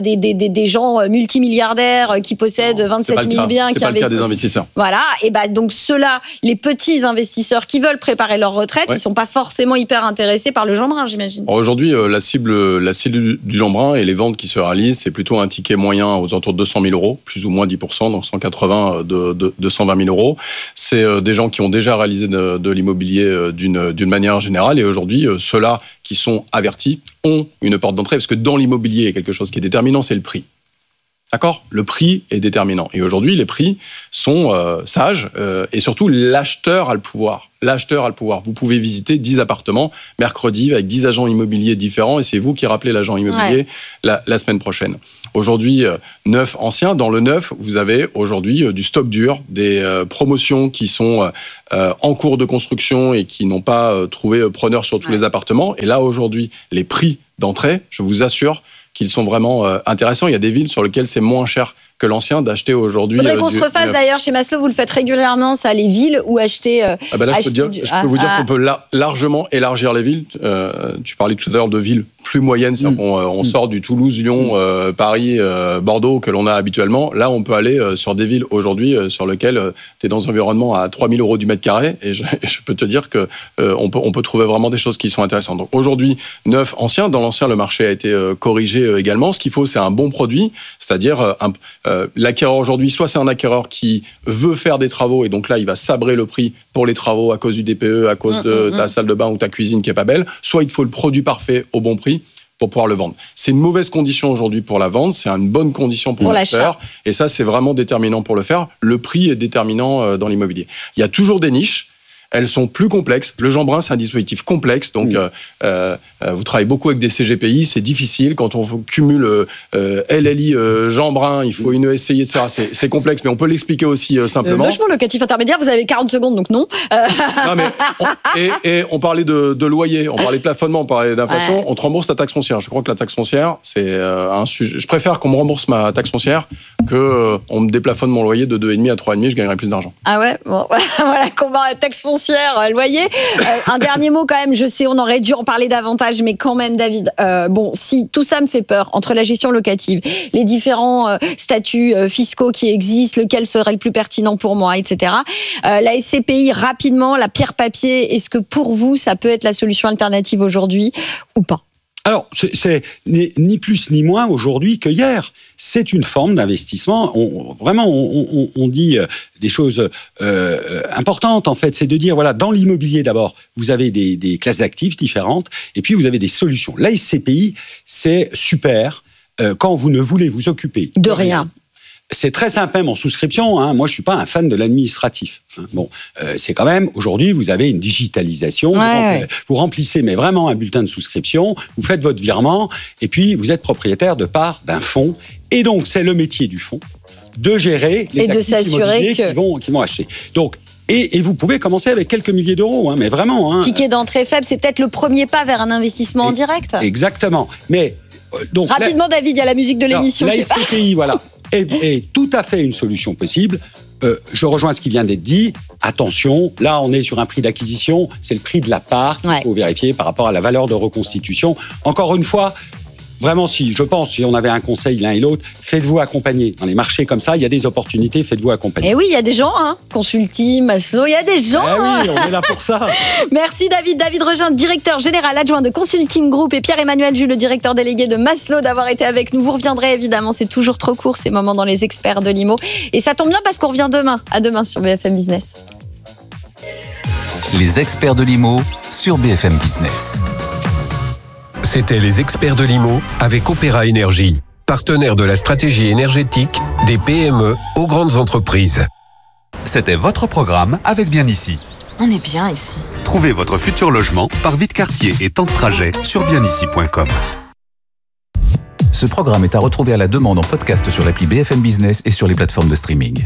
des gens multimilliardaires qui possèdent 27 000 biens, qui investissent. C'est pas le cas des investisseurs. Voilà, et donc ceux-là, les petits investisseurs qui veulent préparer leur retraite, ils ne sont pas forcément hyper intéressés par le Jean Brun, j'imagine. Alors aujourd'hui, la cible du Jean Brun et les ventes qui se réalisent, c'est plutôt un ticket moyen aux alentours de 200 000 euros, plus ou moins 10%, donc 180 de 120 000 euros. C'est des gens qui ont déjà réalisé de l'immobilier d'une manière générale. Et aujourd'hui, ceux-là qui sont avertis ont une porte d'entrée. Parce que dans l'immobilier, il y a quelque chose qui est déterminant, c'est le prix. D'accord ? Le prix est déterminant. Et aujourd'hui, les prix sont sages. Et surtout, l'acheteur a le pouvoir. L'acheteur a le pouvoir. Vous pouvez visiter 10 appartements mercredi avec 10 agents immobiliers différents. Et c'est vous qui rappelez l'agent immobilier la semaine prochaine. Aujourd'hui, neuf anciens. Dans le neuf, vous avez aujourd'hui du stock dur, des promotions qui sont en cours de construction et qui n'ont pas trouvé preneur sur tous les appartements. Et là, aujourd'hui, les prix d'entrée, je vous assure qu'ils sont vraiment intéressants. Il y a des villes sur lesquelles c'est moins cher que l'ancien d'acheter aujourd'hui. Il faudrait qu'on se refasse d'ailleurs chez Maslow, vous le faites régulièrement, ça, les villes où acheter. Là, je peux vous dire qu'on peut largement élargir les villes. Tu parlais tout à l'heure de villes plus moyennes, c'est-à-dire qu'on sort du Toulouse, Lyon, Paris, Bordeaux que l'on a habituellement. Là, on peut aller sur des villes aujourd'hui sur lesquelles tu es dans un environnement à 3 000 euros du mètre carré. Et je peux te dire que on peut trouver vraiment des choses qui sont intéressantes. Donc aujourd'hui, neuf, ancien. Dans l'ancien, le marché a été corrigé également. Ce qu'il faut, c'est un bon produit, c'est-à-dire l'acquéreur aujourd'hui, soit c'est un acquéreur qui veut faire des travaux et donc là, il va sabrer le prix pour les travaux à cause du DPE, à cause de ta salle de bain ou ta cuisine qui est pas belle, soit il te faut le produit parfait au bon prix pour pouvoir le vendre. C'est une mauvaise condition aujourd'hui pour la vente, c'est une bonne condition pour l'acheteur et ça, c'est vraiment déterminant pour le faire. Le prix est déterminant dans l'immobilier. Il y a toujours des niches. Elles sont plus complexes. Le Jean Brun, c'est un dispositif complexe. Donc, vous travaillez beaucoup avec des CGPI. C'est difficile. Quand on cumule LLI, Jean Brun, il faut une SCI, etc. C'est complexe, mais on peut l'expliquer aussi simplement. Logement locatif intermédiaire, vous avez 40 secondes, donc non. Non, mais on parlait de loyer, on parlait de plafonnement, on parlait d'inflation. On te rembourse ta taxe foncière. Je crois que la taxe foncière, c'est un sujet. Je préfère qu'on me rembourse ma taxe foncière qu'on me déplafonne mon loyer de 2,5 à 3,5. Je gagnerai plus d'argent. Ah ouais, bon, voilà, combat taxe foncière. Loyer. Un dernier mot quand même, je sais, on aurait dû en parler davantage, mais quand même, David, si tout ça me fait peur, entre la gestion locative, les différents statuts fiscaux qui existent, lequel serait le plus pertinent pour moi, etc. La SCPI, rapidement, la pierre papier, est-ce que pour vous, ça peut être la solution alternative aujourd'hui ou pas ? Alors, c'est ni plus ni moins aujourd'hui que hier. C'est une forme d'investissement. On dit des choses importantes, en fait. C'est de dire, voilà, dans l'immobilier, d'abord, vous avez des classes d'actifs différentes, et puis vous avez des solutions. La SCPI, c'est super quand vous ne voulez vous occuper de rien. C'est très simple même en souscription. Moi, je suis pas un fan de l'administratif. C'est quand même, aujourd'hui, vous avez une digitalisation. Vous remplissez mais vraiment un bulletin de souscription, vous faites votre virement, et puis vous êtes propriétaire de part d'un fonds. Et donc, c'est le métier du fonds de gérer les actifs immobiliers qui vont acheter. Donc, et vous pouvez commencer avec quelques milliers d'euros, mais vraiment. Ticket d'entrée faible, c'est peut-être le premier pas vers un investissement en direct. Exactement. Mais donc rapidement, David, il y a la musique de l'émission. La SCPI, voilà. est tout à fait une solution possible. Je rejoins ce qui vient d'être dit. Attention, là, on est sur un prix d'acquisition. C'est le prix de la part qu'il faut vérifier par rapport à la valeur de reconstitution. Encore une fois, vraiment, si on avait un conseil l'un et l'autre, faites-vous accompagner. Dans les marchés comme ça, il y a des opportunités, faites-vous accompagner. Et oui, il y a des gens, Consulting, Maslow, il y a des gens. Oui, on est là pour ça. Merci David. David Regin, directeur général adjoint de Consulting Group, et Pierre-Emmanuel Jus, le directeur délégué de Maslow, d'avoir été avec nous. Vous reviendrez évidemment, c'est toujours trop court ces moments dans les experts de l'IMO. Et ça tombe bien parce qu'on revient demain. À demain sur BFM Business. Les experts de l'IMO sur BFM Business. C'était les experts de l'IMO avec Opéra Énergie, partenaire de la stratégie énergétique des PME aux grandes entreprises. C'était votre programme avec Bien Ici. On est bien ici. Trouvez votre futur logement par Vite Quartier et temps de trajet sur bienici.com. Ce programme est à retrouver à la demande en podcast sur l'appli BFM Business et sur les plateformes de streaming.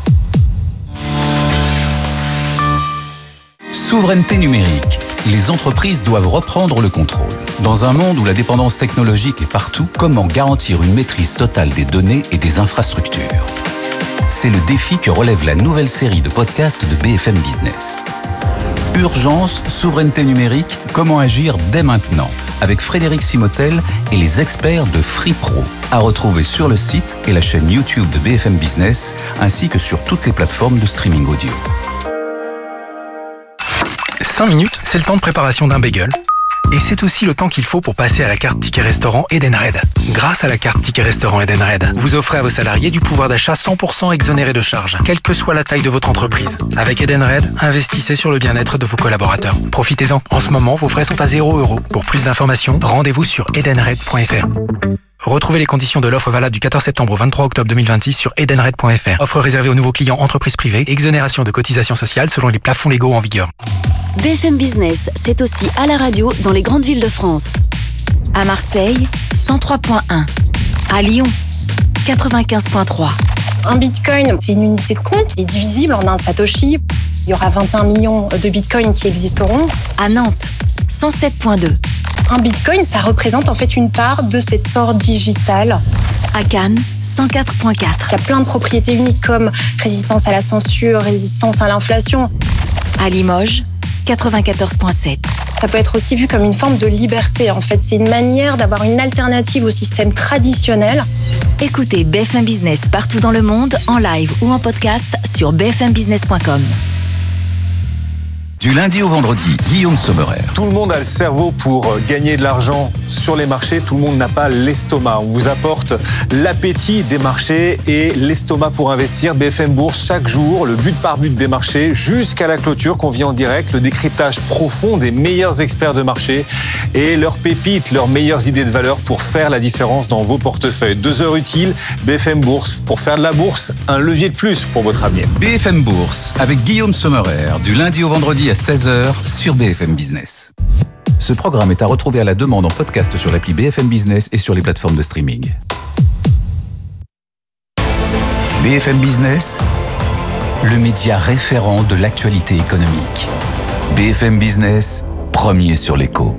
Souveraineté numérique. Les entreprises doivent reprendre le contrôle. Dans un monde où la dépendance technologique est partout, comment garantir une maîtrise totale des données et des infrastructures ? C'est le défi que relève la nouvelle série de podcasts de BFM Business. Urgence, souveraineté numérique, comment agir dès maintenant, avec Frédéric Simotel et les experts de FreePro. À retrouver sur le site et la chaîne YouTube de BFM Business, ainsi que sur toutes les plateformes de streaming audio. 5 minutes, c'est le temps de préparation d'un bagel. Et c'est aussi le temps qu'il faut pour passer à la carte Ticket Restaurant Edenred. Grâce à la carte Ticket Restaurant Edenred, vous offrez à vos salariés du pouvoir d'achat 100% exonéré de charges, quelle que soit la taille de votre entreprise. Avec Edenred, investissez sur le bien-être de vos collaborateurs. Profitez-en. En ce moment, vos frais sont à 0 €. Pour plus d'informations, rendez-vous sur edenred.fr. Retrouvez les conditions de l'offre valable du 14 septembre au 23 octobre 2026 sur edenred.fr. Offre réservée aux nouveaux clients entreprises privées. Exonération de cotisations sociales selon les plafonds légaux en vigueur. BFM Business, c'est aussi à la radio dans les grandes villes de France. À Marseille, 103.1. À Lyon, 95.3. Un bitcoin, c'est une unité de compte, il est divisible en un satoshi. Il y aura 21 millions de bitcoins qui existeront. À Nantes, 107.2. Un bitcoin, ça représente en fait une part de cet or digital. À Cannes, 104.4. Il y a plein de propriétés uniques comme résistance à la censure, résistance à l'inflation. À Limoges, 94.7. Ça peut être aussi vu comme une forme de liberté. En fait, c'est une manière d'avoir une alternative au système traditionnel. Écoutez BFM Business partout dans le monde, en live ou en podcast sur bfmbusiness.com. Du lundi au vendredi, Guillaume Sommerer. Tout le monde a le cerveau pour gagner de l'argent sur les marchés. Tout le monde n'a pas l'estomac. On vous apporte l'appétit des marchés et l'estomac pour investir. BFM Bourse, chaque jour, le but par but des marchés jusqu'à la clôture qu'on vit en direct. Le décryptage profond des meilleurs experts de marché et leurs pépites, leurs meilleures idées de valeur pour faire la différence dans vos portefeuilles. 2 heures utiles, BFM Bourse. Pour faire de la bourse, un levier de plus pour votre avenir. BFM Bourse, avec Guillaume Sommerer, du lundi au vendredi à 16h sur BFM Business. Ce programme est à retrouver à la demande en podcast sur l'appli BFM Business et sur les plateformes de streaming. BFM Business, le média référent de l'actualité économique. BFM Business, premier sur l'écho.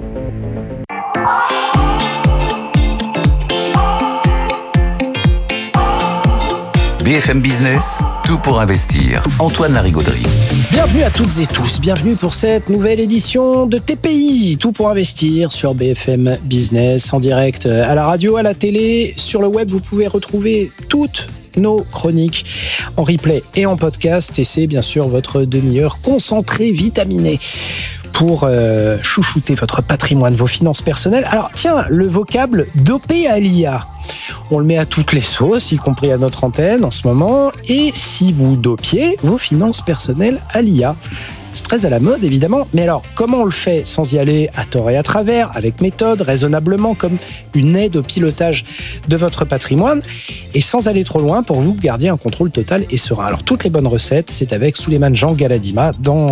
BFM Business, tout pour investir. Antoine Larigauderie. Bienvenue à toutes et tous, bienvenue pour cette nouvelle édition de TPI, tout pour investir sur BFM Business, en direct à la radio, à la télé, sur le web. Vous pouvez retrouver toutes nos chroniques en replay et en podcast, et c'est bien sûr votre demi-heure concentrée, vitaminée, pour chouchouter votre patrimoine, vos finances personnelles. Alors tiens, le vocable dopé à l'IA, on le met à toutes les sauces, y compris à notre antenne en ce moment. Et si vous dopiez vos finances personnelles à l'IA, c'est très à la mode évidemment, mais alors comment on le fait sans y aller à tort et à travers, avec méthode, raisonnablement, comme une aide au pilotage de votre patrimoine, et sans aller trop loin pour vous garder un contrôle total et serein. Alors toutes les bonnes recettes, c'est avec Souleymane Jean Galadima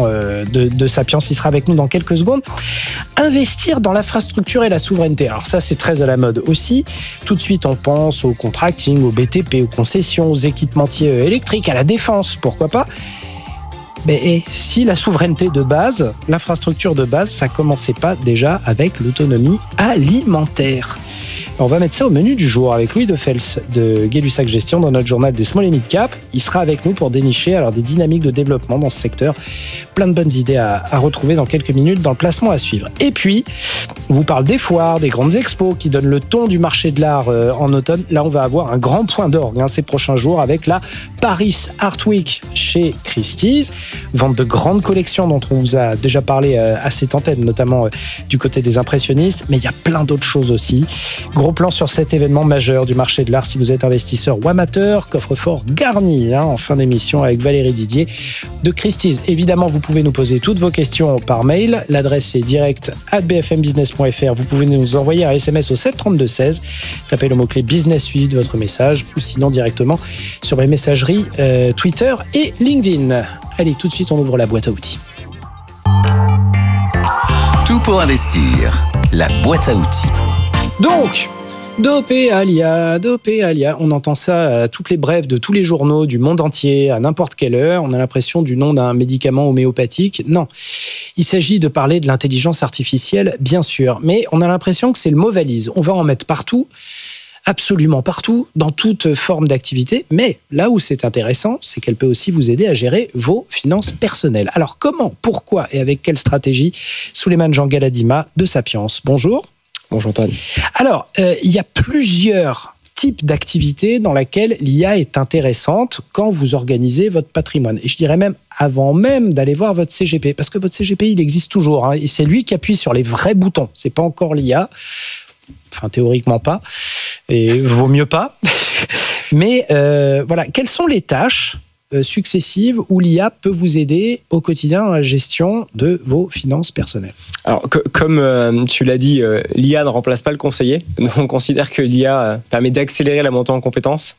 de Sapiens, il sera avec nous dans quelques secondes. Investir dans l'infrastructure et la souveraineté, alors ça c'est très à la mode aussi. Tout de suite on pense au contracting, au BTP, aux concessions, aux équipementiers électriques, à la défense, pourquoi pas. Mais si la souveraineté de base, l'infrastructure de base, ça commençait pas déjà avec l'autonomie alimentaire? On va mettre ça au menu du jour avec Louis Defels de Gay-Lussac Gestion dans notre journal des Small et Mid Cap. Il sera avec nous pour dénicher alors des dynamiques de développement dans ce secteur. Plein de bonnes idées à retrouver dans quelques minutes dans le placement à suivre. Et puis, on vous parle des foires, des grandes expos qui donnent le ton du marché de l'art en automne. Là, on va avoir un grand point d'orgue ces prochains jours avec la Paris Art Week chez Christie's. Vente de grandes collections dont on vous a déjà parlé à cette antenne, notamment du côté des impressionnistes. Mais il y a plein d'autres choses aussi. Gros plan sur cet événement majeur du marché de l'art si vous êtes investisseur ou amateur. Coffre-fort garni en fin d'émission avec Valérie Didier de Christie's. Évidemment, vous pouvez nous poser toutes vos questions par mail. L'adresse est direct@bfmbusiness.fr. Vous pouvez nous envoyer un SMS au 732-16. Tapez le mot-clé business suivi de votre message ou sinon directement sur les messageries Twitter et LinkedIn. Allez, tout de suite, on ouvre la boîte à outils. Tout pour investir, la boîte à outils. Donc, dopé à l'IA, on entend ça à toutes les brèves de tous les journaux du monde entier, à n'importe quelle heure. On a l'impression du nom d'un médicament homéopathique. Non, il s'agit de parler de l'intelligence artificielle, bien sûr, mais on a l'impression que c'est le mot valise. On va en mettre partout. absolument partout, dans toute forme d'activité. Mais là où c'est intéressant, c'est qu'elle peut aussi vous aider à gérer vos finances personnelles. Alors comment, pourquoi et avec quelle stratégie? Souleymane Jean-Galadima de Sapiens. Bonjour. Bonjour Antoine. Alors, il y a plusieurs types d'activités dans lesquelles l'IA est intéressante quand vous organisez votre patrimoine. Et je dirais même avant même d'aller voir votre CGP, parce que votre CGP, il existe toujours, hein, et c'est lui qui appuie sur les vrais boutons. C'est pas encore l'IA, enfin théoriquement pas, et vaut mieux pas. Mais voilà, quelles sont les tâches successives où l'IA peut vous aider au quotidien dans la gestion de vos finances personnelles? Alors, comme tu l'as dit, l'IA ne remplace pas le conseiller. Nous, on considère que l'IA permet d'accélérer la montée en compétences.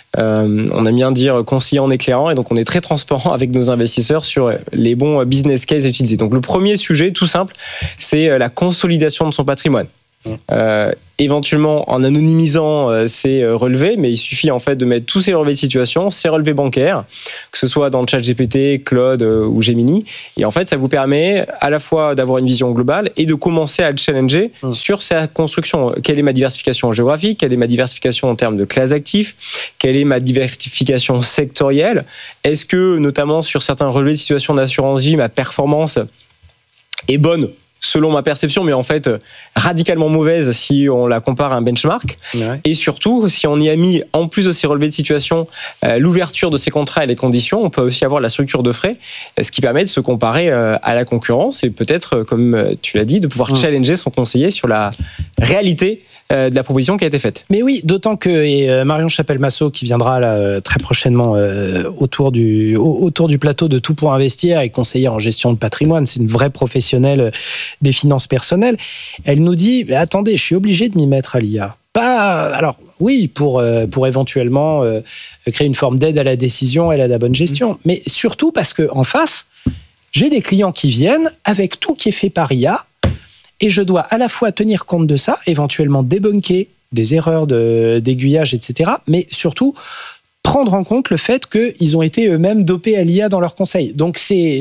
On aime bien dire conseiller en éclairant, et donc on est très transparent avec nos investisseurs sur les bons business cases à utiliser. Donc le premier sujet, tout simple, c'est la consolidation de son patrimoine. Éventuellement en anonymisant ces relevés, mais il suffit en fait de mettre tous ces relevés de situation, ces relevés bancaires, que ce soit dans le ChatGPT, Claude ou Gemini, et en fait ça vous permet à la fois d'avoir une vision globale et de commencer à le challenger sur sa construction. Quelle est ma diversification géographique? Quelle est ma diversification en termes de classes d'actifs? Quelle est ma diversification sectorielle? Est-ce que notamment sur certains relevés de situation d'assurance vie, ma performance est bonne selon ma perception, mais en fait radicalement mauvaise si on la compare à un benchmark. Ouais. Et surtout, si on y a mis, en plus de ces relevés de situation, l'ouverture de ces contrats et les conditions, on peut aussi avoir la structure de frais, ce qui permet de se comparer à la concurrence et peut-être, comme tu l'as dit, de pouvoir challenger son conseiller sur la réalité de la proposition qui a été faite. Mais oui, d'autant que Marion Chapelle-Massot, qui viendra là, très prochainement autour du plateau de Tout pour investir, et conseillère en gestion de patrimoine, c'est une vraie professionnelle des finances personnelles, elle nous dit, attendez, je suis obligé de m'y mettre à l'IA. Alors oui, pour éventuellement créer une forme d'aide à la décision et à la bonne gestion, mais surtout parce qu'en face, j'ai des clients qui viennent avec tout qui est fait par IA, et je dois à la fois tenir compte de ça, éventuellement débunker des erreurs d'aiguillage, etc., mais surtout prendre en compte le fait qu'ils ont été eux-mêmes dopés à l'IA dans leurs conseils. Donc c'est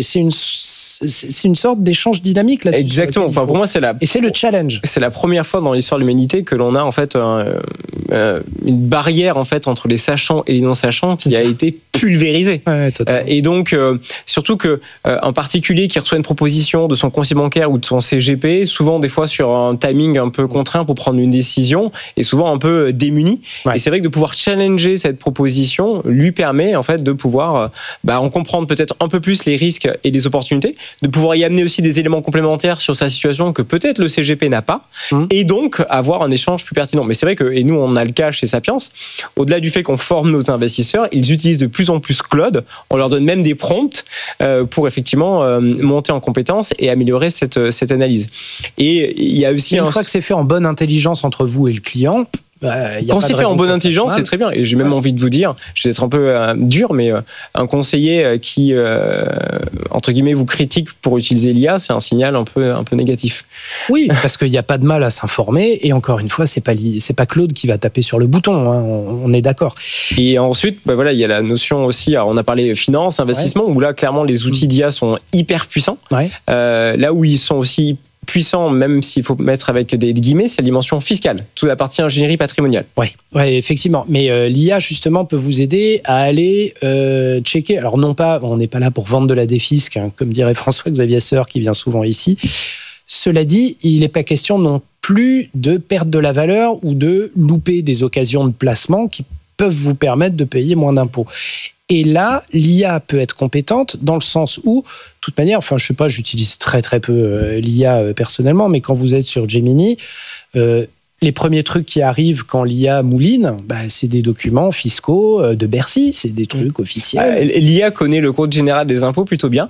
une sorte d'échange dynamique là-dessus. Exactement. Enfin, pour moi, et c'est le challenge. C'est la première fois dans l'histoire de l'humanité que l'on a en fait une barrière en fait entre les sachants et les non-sachants qui a été pulvérisée. Ouais, et donc surtout que un particulier qui reçoit une proposition de son conseiller bancaire ou de son CGP, souvent des fois sur un timing un peu contraint pour prendre une décision, est souvent un peu démuni. Ouais. Et c'est vrai que de pouvoir challenger cette proposition lui permet en fait de pouvoir en comprendre peut-être un peu plus les risques et les opportunités, de pouvoir y amener aussi des éléments complémentaires sur sa situation que peut-être le CGP n'a pas, et donc avoir un échange plus pertinent. Mais c'est vrai que, et nous on a le cas chez Sapiens, au-delà du fait qu'on forme nos investisseurs, ils utilisent de plus en plus Claude, on leur donne même des prompts pour effectivement monter en compétences et améliorer cette analyse. Et il y a aussi une fois que c'est fait en bonne intelligence entre vous et le client, quand c'est fait en bonne intelligence, c'est très bien. Et j'ai même envie de vous dire, je vais être un peu dur, mais un conseiller qui, entre guillemets, vous critique pour utiliser l'IA, c'est un signal un peu négatif. Oui, parce qu'il n'y a pas de mal à s'informer. Et encore une fois, c'est pas Claude qui va taper sur le bouton. Hein, on est d'accord. Et ensuite, voilà, il y a la notion aussi. Alors on a parlé finance, investissement, où là, clairement, les outils d'IA sont hyper puissants. Ouais. Là où ils sont aussi puissant, même s'il faut mettre avec des guillemets, c'est la dimension fiscale, toute la partie ingénierie patrimoniale. Oui, effectivement. Mais l'IA, justement, peut vous aider à aller checker. Alors, non pas, on n'est pas là pour vendre de la défisque, hein, comme dirait François-Xavier Seur, qui vient souvent ici. Cela dit, il n'est pas question non plus de perdre de la valeur ou de louper des occasions de placement qui peuvent vous permettre de payer moins d'impôts. Et là, l'IA peut être compétente dans le sens où, de toute manière, enfin, je sais pas, j'utilise très très peu l'IA personnellement, mais quand vous êtes sur Gemini, les premiers trucs qui arrivent quand l'IA mouline, c'est des documents fiscaux de Bercy, c'est des trucs officiels. L'IA connaît le code général des impôts plutôt bien.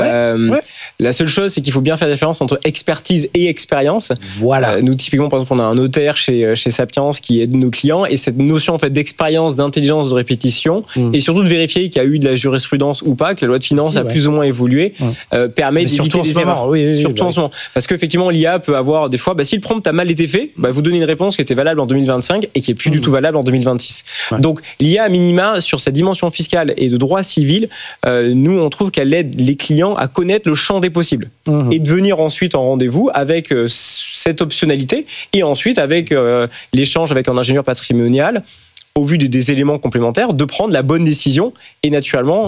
La seule chose, c'est qu'il faut bien faire la différence entre expertise et expérience. Voilà. Nous, typiquement, par exemple, on a un notaire chez Sapiens qui aide nos clients, et cette notion en fait d'expérience, d'intelligence, de répétition, et surtout de vérifier qu'il y a eu de la jurisprudence ou pas, que la loi de finances a plus ou moins évolué, permet d'éviter des erreurs. Surtout en ce moment. Parce qu'effectivement, l'IA peut avoir des fois, si le prompt a mal été fait, vous donnez une réponse qui était valable en 2025 et qui est plus du tout valable en 2026. Donc l'IA à minima sur sa dimension fiscale et de droit civil, nous on trouve qu'elle aide les clients clients à connaître le champ des possibles et de venir ensuite en rendez-vous avec cette optionnalité et ensuite avec l'échange avec un ingénieur patrimonial au vu des éléments complémentaires, de prendre la bonne décision et naturellement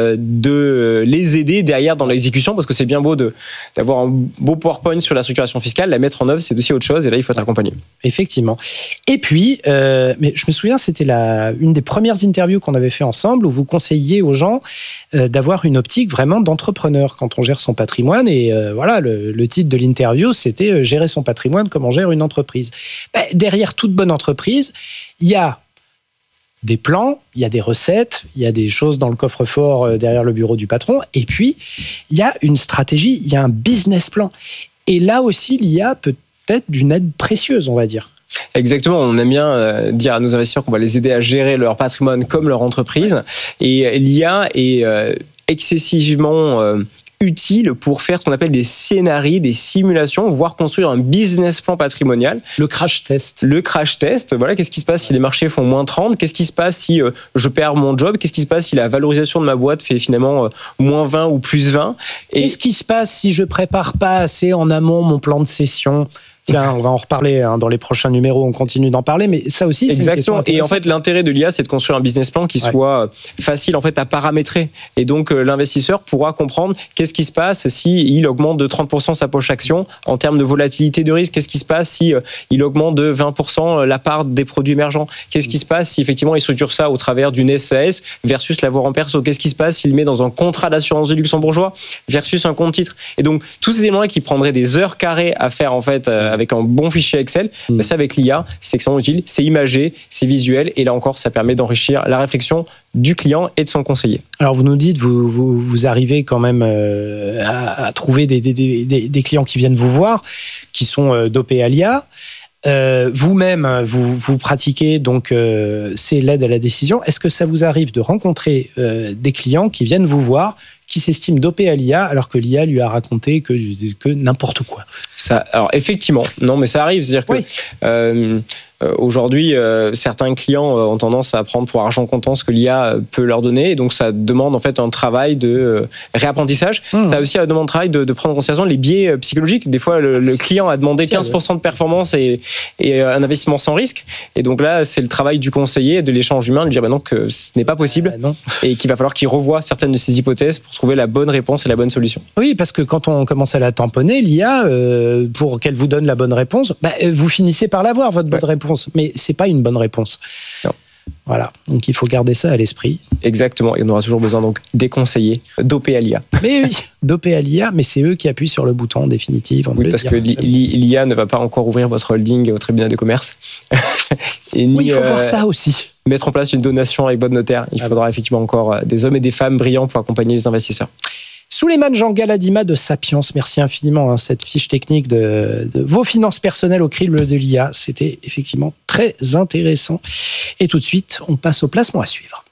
de les aider derrière dans l'exécution, parce que c'est bien beau d'avoir un beau PowerPoint sur la structuration fiscale, la mettre en œuvre, c'est aussi autre chose, et là, il faut être accompagné. Effectivement. Et puis, mais je me souviens, c'était une des premières interviews qu'on avait fait ensemble, où vous conseilliez aux gens d'avoir une optique vraiment d'entrepreneur quand on gère son patrimoine, et voilà, le titre de l'interview, c'était « Gérer son patrimoine comme on gère une entreprise ». Derrière toute bonne entreprise, il y a des plans, il y a des recettes, il y a des choses dans le coffre-fort derrière le bureau du patron, et puis il y a une stratégie, il y a un business plan. Et là aussi, l'IA peut être d'une aide précieuse, on va dire. Exactement, on aime bien dire à nos investisseurs qu'on va les aider à gérer leur patrimoine comme leur entreprise, et l'IA est excessivement utile pour faire ce qu'on appelle des scénarios, des simulations, voire construire un business plan patrimonial. Le crash test. Le crash test, voilà, qu'est-ce qui se passe si les marchés font moins 30 ? Qu'est-ce qui se passe si je perds mon job ? Qu'est-ce qui se passe si la valorisation de ma boîte fait finalement moins 20 ou plus 20 ? Qu'est-ce qui se passe si je prépare pas assez en amont mon plan de cession ? Tiens, on va en reparler dans les prochains numéros, on continue d'en parler, mais ça aussi, c'est une question intéressante. Et en fait, l'intérêt de l'IA, c'est de construire un business plan qui soit facile en fait à paramétrer. Et donc, l'investisseur pourra comprendre qu'est-ce qui se passe si il augmente de 30% sa poche action en termes de volatilité de risque. Qu'est-ce qui se passe si il augmente de 20% la part des produits émergents. Qu'est-ce qui se passe si effectivement il structure ça au travers d'une SAS versus l'avoir en perso. Qu'est-ce qui se passe s'il met dans un contrat d'assurance de luxembourgeois versus un compte titre. Et donc, tous ces éléments-là qui prendraient des heures carrées à faire en fait avec un bon fichier Excel, ça avec l'IA, c'est extrêmement utile, c'est imagé, c'est visuel, et là encore, ça permet d'enrichir la réflexion du client et de son conseiller. Alors vous nous dites, vous arrivez quand même à trouver des clients qui viennent vous voir, qui sont dopés à l'IA. Vous-même, vous pratiquez donc c'est l'aide à la décision. Est-ce que ça vous arrive de rencontrer des clients qui viennent vous voir, qui s'estiment dopés à l'IA, alors que l'IA lui a raconté que n'importe quoi? Ça, alors effectivement, non, mais ça arrive. C'est-à-dire que aujourd'hui, certains clients ont tendance à prendre pour argent comptant ce que l'IA peut leur donner, et donc ça demande en fait un travail de réapprentissage. Ça aussi demande un travail de prendre en considération les biais psychologiques. Des fois, le client a demandé 15% de performance et un investissement sans risque, et donc là, c'est le travail du conseiller, de l'échange humain, de lui dire non, que ce n'est pas possible, et qu'il va falloir qu'il revoie certaines de ses hypothèses pour trouver la bonne réponse et la bonne solution. Oui, parce que quand on commence à la tamponner, l'IA, pour qu'elle vous donne la bonne réponse, vous finissez par l'avoir, votre bonne réponse. Mais c'est pas une bonne réponse. Non. Voilà, donc il faut garder ça à l'esprit. Exactement, et on aura toujours besoin donc des conseillers dopés à l'IA. Mais oui, dopés à l'IA, mais c'est eux qui appuient sur le bouton en définitive. Oui, parce que l'IA ne va pas encore ouvrir votre holding au tribunal de commerce. Et oui, il faut voir ça aussi. Mettre en place une donation avec bonne notaire. Il faudra effectivement encore des hommes et des femmes brillants pour accompagner les investisseurs. Souleymane Jean Galadima de Sapiens, merci infiniment. Cette fiche technique de vos finances personnelles au crible de l'IA, c'était effectivement très intéressant. Et tout de suite, on passe au placement à suivre.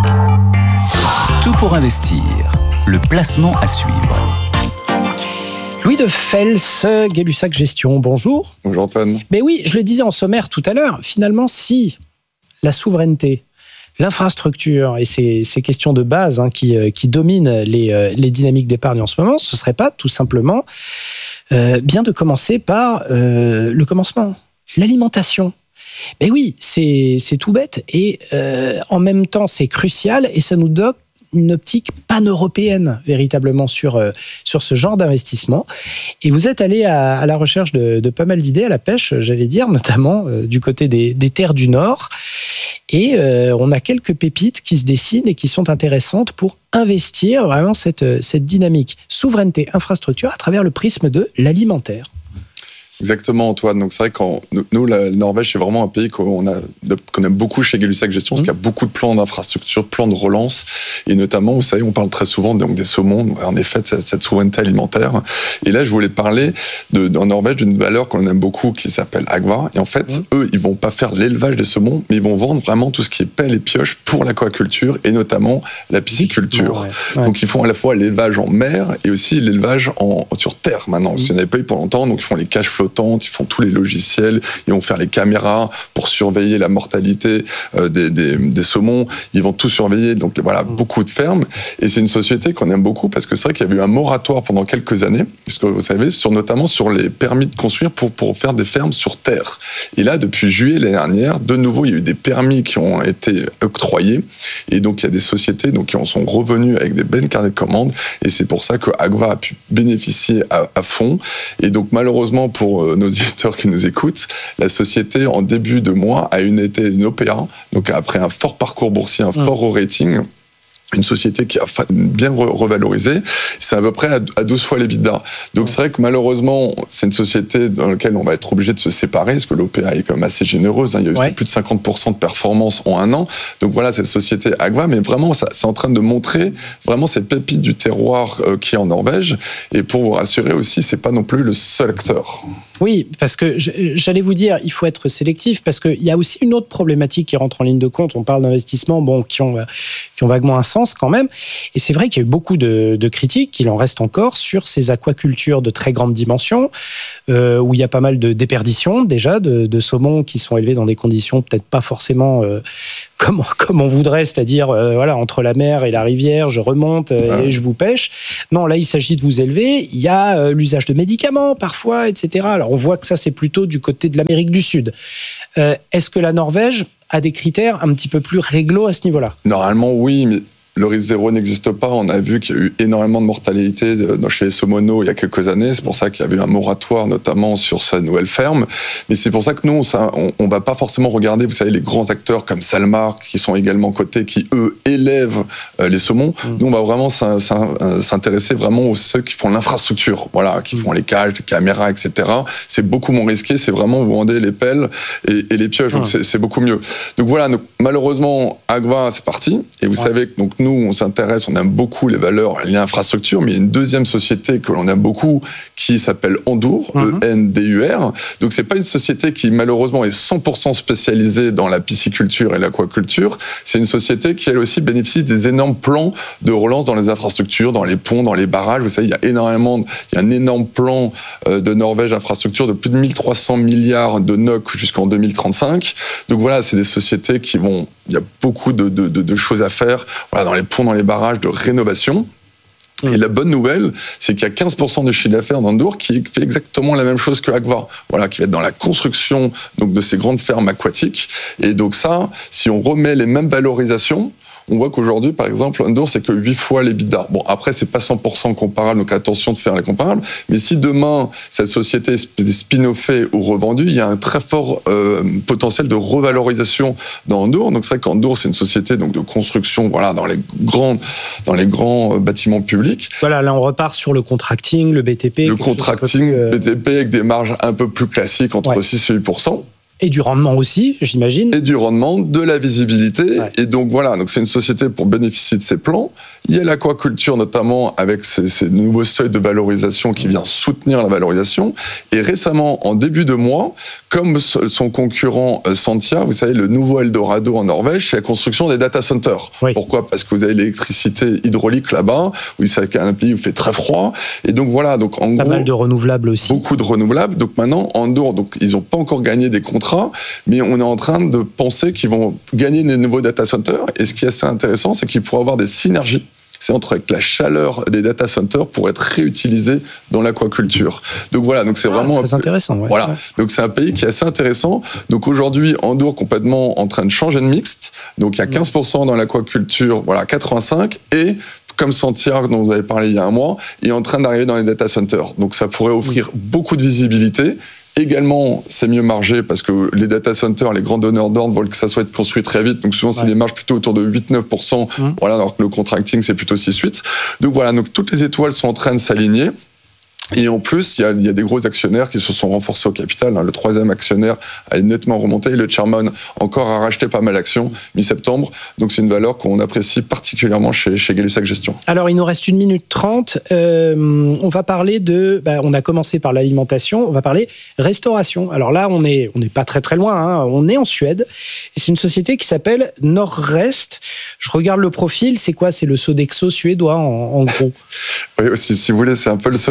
Tout pour investir, le placement à suivre. Louis de Fels, Gay-Lussac Gestion, bonjour. Bonjour Antoine. Mais oui, je le disais en sommaire tout à l'heure, finalement, si la souveraineté, l'infrastructure et ces questions de base qui dominent les dynamiques d'épargne en ce moment, ce ne serait pas tout simplement bien de commencer par le commencement, l'alimentation. Mais oui, c'est tout bête et en même temps c'est crucial et ça nous donne une optique pan-européenne véritablement sur ce genre d'investissement. Et vous êtes allé à la recherche de pas mal d'idées à la pêche, j'allais dire, notamment du côté des terres du Nord. Et on a quelques pépites qui se dessinent et qui sont intéressantes pour investir vraiment cette dynamique souveraineté, infrastructure à travers le prisme de l'alimentaire. Exactement, Antoine. Donc c'est vrai que nous, la Norvège, c'est vraiment un pays qu'on aime beaucoup chez Gay-Lussac Gestion, parce qu'il y a beaucoup de plans d'infrastructure, plans de relance, et notamment, vous savez, on parle très souvent donc des saumons, en effet, de cette souveraineté alimentaire. Et là, je voulais parler en Norvège d'une valeur qu'on aime beaucoup qui s'appelle Agva. Et en fait, eux, ils vont pas faire l'élevage des saumons, mais ils vont vendre vraiment tout ce qui est pelle et pioche pour l'aquaculture et notamment la pisciculture. Donc ils font à la fois l'élevage en mer et aussi l'élevage sur terre maintenant. Parce qu'il n'y en avait pas eu pour longtemps, donc ils font les cages flottants flottantes, ils font tous les logiciels, ils vont faire les caméras pour surveiller la mortalité des saumons, ils vont tout surveiller, donc voilà, beaucoup de fermes. Et c'est une société qu'on aime beaucoup parce que c'est vrai qu'il y avait eu un moratoire pendant quelques années, parce que vous savez, notamment sur les permis de construire pour faire des fermes sur terre. Et là, depuis juillet l'année dernière, de nouveau, il y a eu des permis qui ont été octroyés. Et donc, il y a des sociétés qui en sont revenues avec des belles carnets de commandes. Et c'est pour ça que Agva a pu bénéficier à fond. Et donc, malheureusement, pour nos auditeurs qui nous écoutent, la société, en début de mois, a été une OPA. Donc, après un fort parcours boursier, un fort rating, une société qui a bien revalorisé, c'est à peu près à 12 fois l'EBITDA. Donc c'est vrai que malheureusement, c'est une société dans laquelle on va être obligé de se séparer, parce que l'OPA est quand même assez généreuse, il y a eu plus de 50% de performance en un an. Donc voilà, cette société Agva, mais vraiment, c'est en train de montrer vraiment ces pépites du terroir qui est en Norvège. Et pour vous rassurer aussi, c'est pas non plus le seul acteur. Oui, parce que j'allais vous dire, il faut être sélectif, parce qu'il y a aussi une autre problématique qui rentre en ligne de compte. On parle d'investissements qui ont vaguement un sens quand même. Et c'est vrai qu'il y a eu beaucoup de critiques, il en reste encore, sur ces aquacultures de très grande dimension, où il y a pas mal de déperditions déjà, de saumons qui sont élevés dans des conditions peut-être pas forcément comme on voudrait, c'est-à-dire voilà, entre la mer et la rivière, je remonte et je vous pêche. Non, là, il s'agit de vous élever. Il y a l'usage de médicaments parfois, etc. Alors, on voit que ça, c'est plutôt du côté de l'Amérique du Sud. Est-ce que la Norvège a des critères un petit peu plus réglo à ce niveau-là ? Normalement, oui, mais le risque zéro n'existe pas. On a vu qu'il y a eu énormément de mortalité chez les saumoneaux il y a quelques années. C'est pour ça qu'il y avait eu un moratoire, notamment sur sa nouvelle ferme. Mais c'est pour ça que nous, on va pas forcément regarder, vous savez, les grands acteurs comme Salmar, qui sont également cotés, qui, eux, élèvent les saumons. Nous, on va vraiment s'intéresser vraiment aux ceux qui font l'infrastructure, voilà, qui font les cages, les caméras, etc. C'est beaucoup moins risqué. C'est vraiment, vous vendez les pelles et les pioches. Donc, c'est beaucoup mieux. Donc, voilà. Donc, malheureusement, Agva, c'est parti. Et vous savez que donc, nous, on s'intéresse, on aime beaucoup les valeurs liées à l'infrastructure, mais il y a une deuxième société que l'on aime beaucoup qui s'appelle Endur, E-N-D-U-R. Donc, c'est pas une société qui, malheureusement, est 100% spécialisée dans la pisciculture et l'aquaculture. C'est une société qui, elle aussi, bénéficie des énormes plans de relance dans les infrastructures, dans les ponts, dans les barrages. Vous savez, il y a un énorme plan de Norvège infrastructure de plus de 1300 milliards de NOK jusqu'en 2035. Donc, voilà, c'est des sociétés qui vont... Il y a beaucoup de choses à faire, voilà, dans les ponts, dans les barrages, de rénovation. Et la bonne nouvelle, c'est qu'il y a 15% du chiffre d'affaires d'Endur qui fait exactement la même chose que Agva, voilà, qui va être dans la construction donc, de ces grandes fermes aquatiques. Et donc ça, si on remet les mêmes valorisations, on voit qu'aujourd'hui, par exemple, Endur, c'est que 8 fois l'EBITDA. Bon, après, c'est pas 100% comparable, donc attention de faire les comparables. Mais si demain, cette société est spin-offée ou revendue, il y a un très fort potentiel de revalorisation dans Endur. Donc, c'est vrai qu'Endur, c'est une société donc, de construction, voilà, dans les grands bâtiments publics. Voilà, là, on repart sur le contracting, le BTP. Le contracting, BTP, avec des marges un peu plus classiques, entre 6 et 8%. Et du rendement aussi, j'imagine. Et du rendement, de la visibilité. Ouais. Et donc voilà, donc c'est une société pour bénéficier de ces plans. Il y a l'aquaculture notamment avec ces nouveaux seuils de valorisation qui vient soutenir la valorisation. Et récemment, en début de mois, comme son concurrent Sentia, vous savez, le nouveau Eldorado en Norvège, c'est la construction des data centers. Oui. Pourquoi ? Parce que vous avez l'électricité hydraulique là-bas, où il y a un pays où il fait très froid. Et donc voilà, donc en gros... Pas mal de renouvelables aussi. Beaucoup de renouvelables. Donc maintenant, Endur, donc ils n'ont pas encore gagné des contrats, mais on est en train de penser qu'ils vont gagner des nouveaux data centers. Et ce qui est assez intéressant, c'est qu'ils pourraient avoir des synergies. C'est entre la chaleur des data centers pour être réutilisée dans l'aquaculture. Donc voilà, donc c'est vraiment très intéressant. Ouais. Voilà, donc c'est un pays qui est assez intéressant. Donc aujourd'hui, Endur complètement en train de changer de mixte. Donc il y a 15% dans l'aquaculture, voilà, 85 et comme Sentia, dont vous avez parlé il y a un mois, est en train d'arriver dans les data centers. Donc ça pourrait offrir beaucoup de visibilité. Également, c'est mieux margé parce que les data centers, les grands donneurs d'ordre veulent que ça soit construit très vite. Donc souvent, c'est des marges plutôt autour de 8-9%. Voilà, alors que le contracting, c'est plutôt 6-8%. Donc voilà, donc toutes les étoiles sont en train de s'aligner. Et en plus, il y a des gros actionnaires qui se sont renforcés au capital. Le troisième actionnaire a nettement remonté. Le chairman encore a racheté pas mal d'actions mi-septembre. Donc c'est une valeur qu'on apprécie particulièrement chez Gay-Lussac Gestion. Alors il nous reste 1 minute 30. On va parler on a commencé par l'alimentation. On va parler restauration. Alors là, on n'est pas très très loin. Hein. On est en Suède. Et c'est une société qui s'appelle Norrest. Je regarde le profil. C'est quoi ? C'est le Sodexo suédois en gros. Oui, si vous voulez, c'est un peu le Sodexo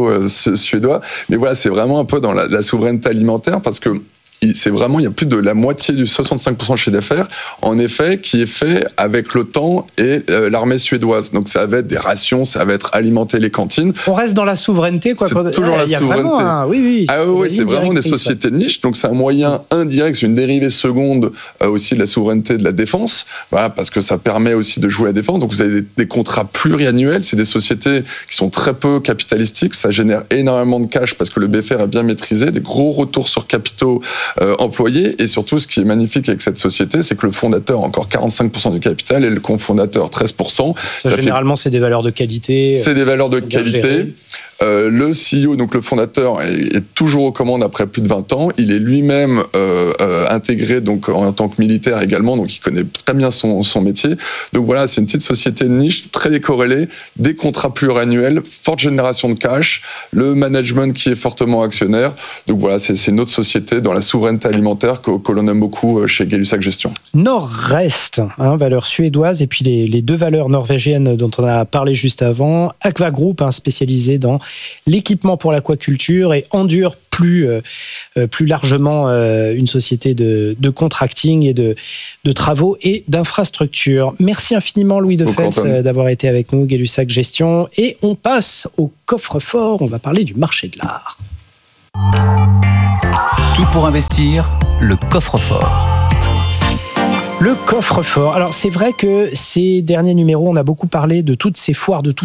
tuyaux suédois. Mais voilà, c'est vraiment un peu dans la souveraineté alimentaire parce que c'est vraiment, il y a plus de la moitié du 65% de chiffre d'affaires, en effet, qui est fait avec l'OTAN et l'armée suédoise. Donc ça va être des rations, ça va être alimenter les cantines. On reste dans la souveraineté, quoi. C'est toujours la souveraineté. Oui. C'est vraiment des sociétés de niche. Donc c'est un moyen indirect, c'est une dérivée seconde aussi de la souveraineté de la défense. Voilà, parce que ça permet aussi de jouer à la défense. Donc vous avez des contrats pluriannuels. C'est des sociétés qui sont très peu capitalistiques. Ça génère énormément de cash parce que le BFR est bien maîtrisé. Des gros retours sur capitaux employés, et surtout ce qui est magnifique avec cette société, c'est que le fondateur a encore 45% du capital et le cofondateur 13%. Généralement, c'est des valeurs de qualité. C'est des valeurs de qualité. Le CEO, donc le fondateur, est toujours aux commandes après plus de 20 ans. Il est lui-même intégré donc en tant que militaire également, donc il connaît très bien son métier. Donc voilà, c'est une petite société de niche, très décorrélée, des contrats pluriannuels, forte génération de cash, le management qui est fortement actionnaire. Donc voilà, c'est une autre société dans la souveraineté alimentaire que l'on aime beaucoup chez Gay-Lussac Gestion. Nord-Rest, valeur suédoise, et puis les deux valeurs norvégiennes dont on a parlé juste avant. Aqua Group, spécialisé dans l'équipement pour l'aquaculture, et Endure, plus largement une société de contracting et de travaux et d'infrastructures. Merci infiniment Louis Defels d'avoir été avec nous, Gay-Lussac Gestion. Et on passe au coffre-fort, on va parler du marché de l'art. Tout pour investir, le coffre-fort. Le coffre-fort. Alors c'est vrai que ces derniers numéros, on a beaucoup parlé de toutes ces foires, de tous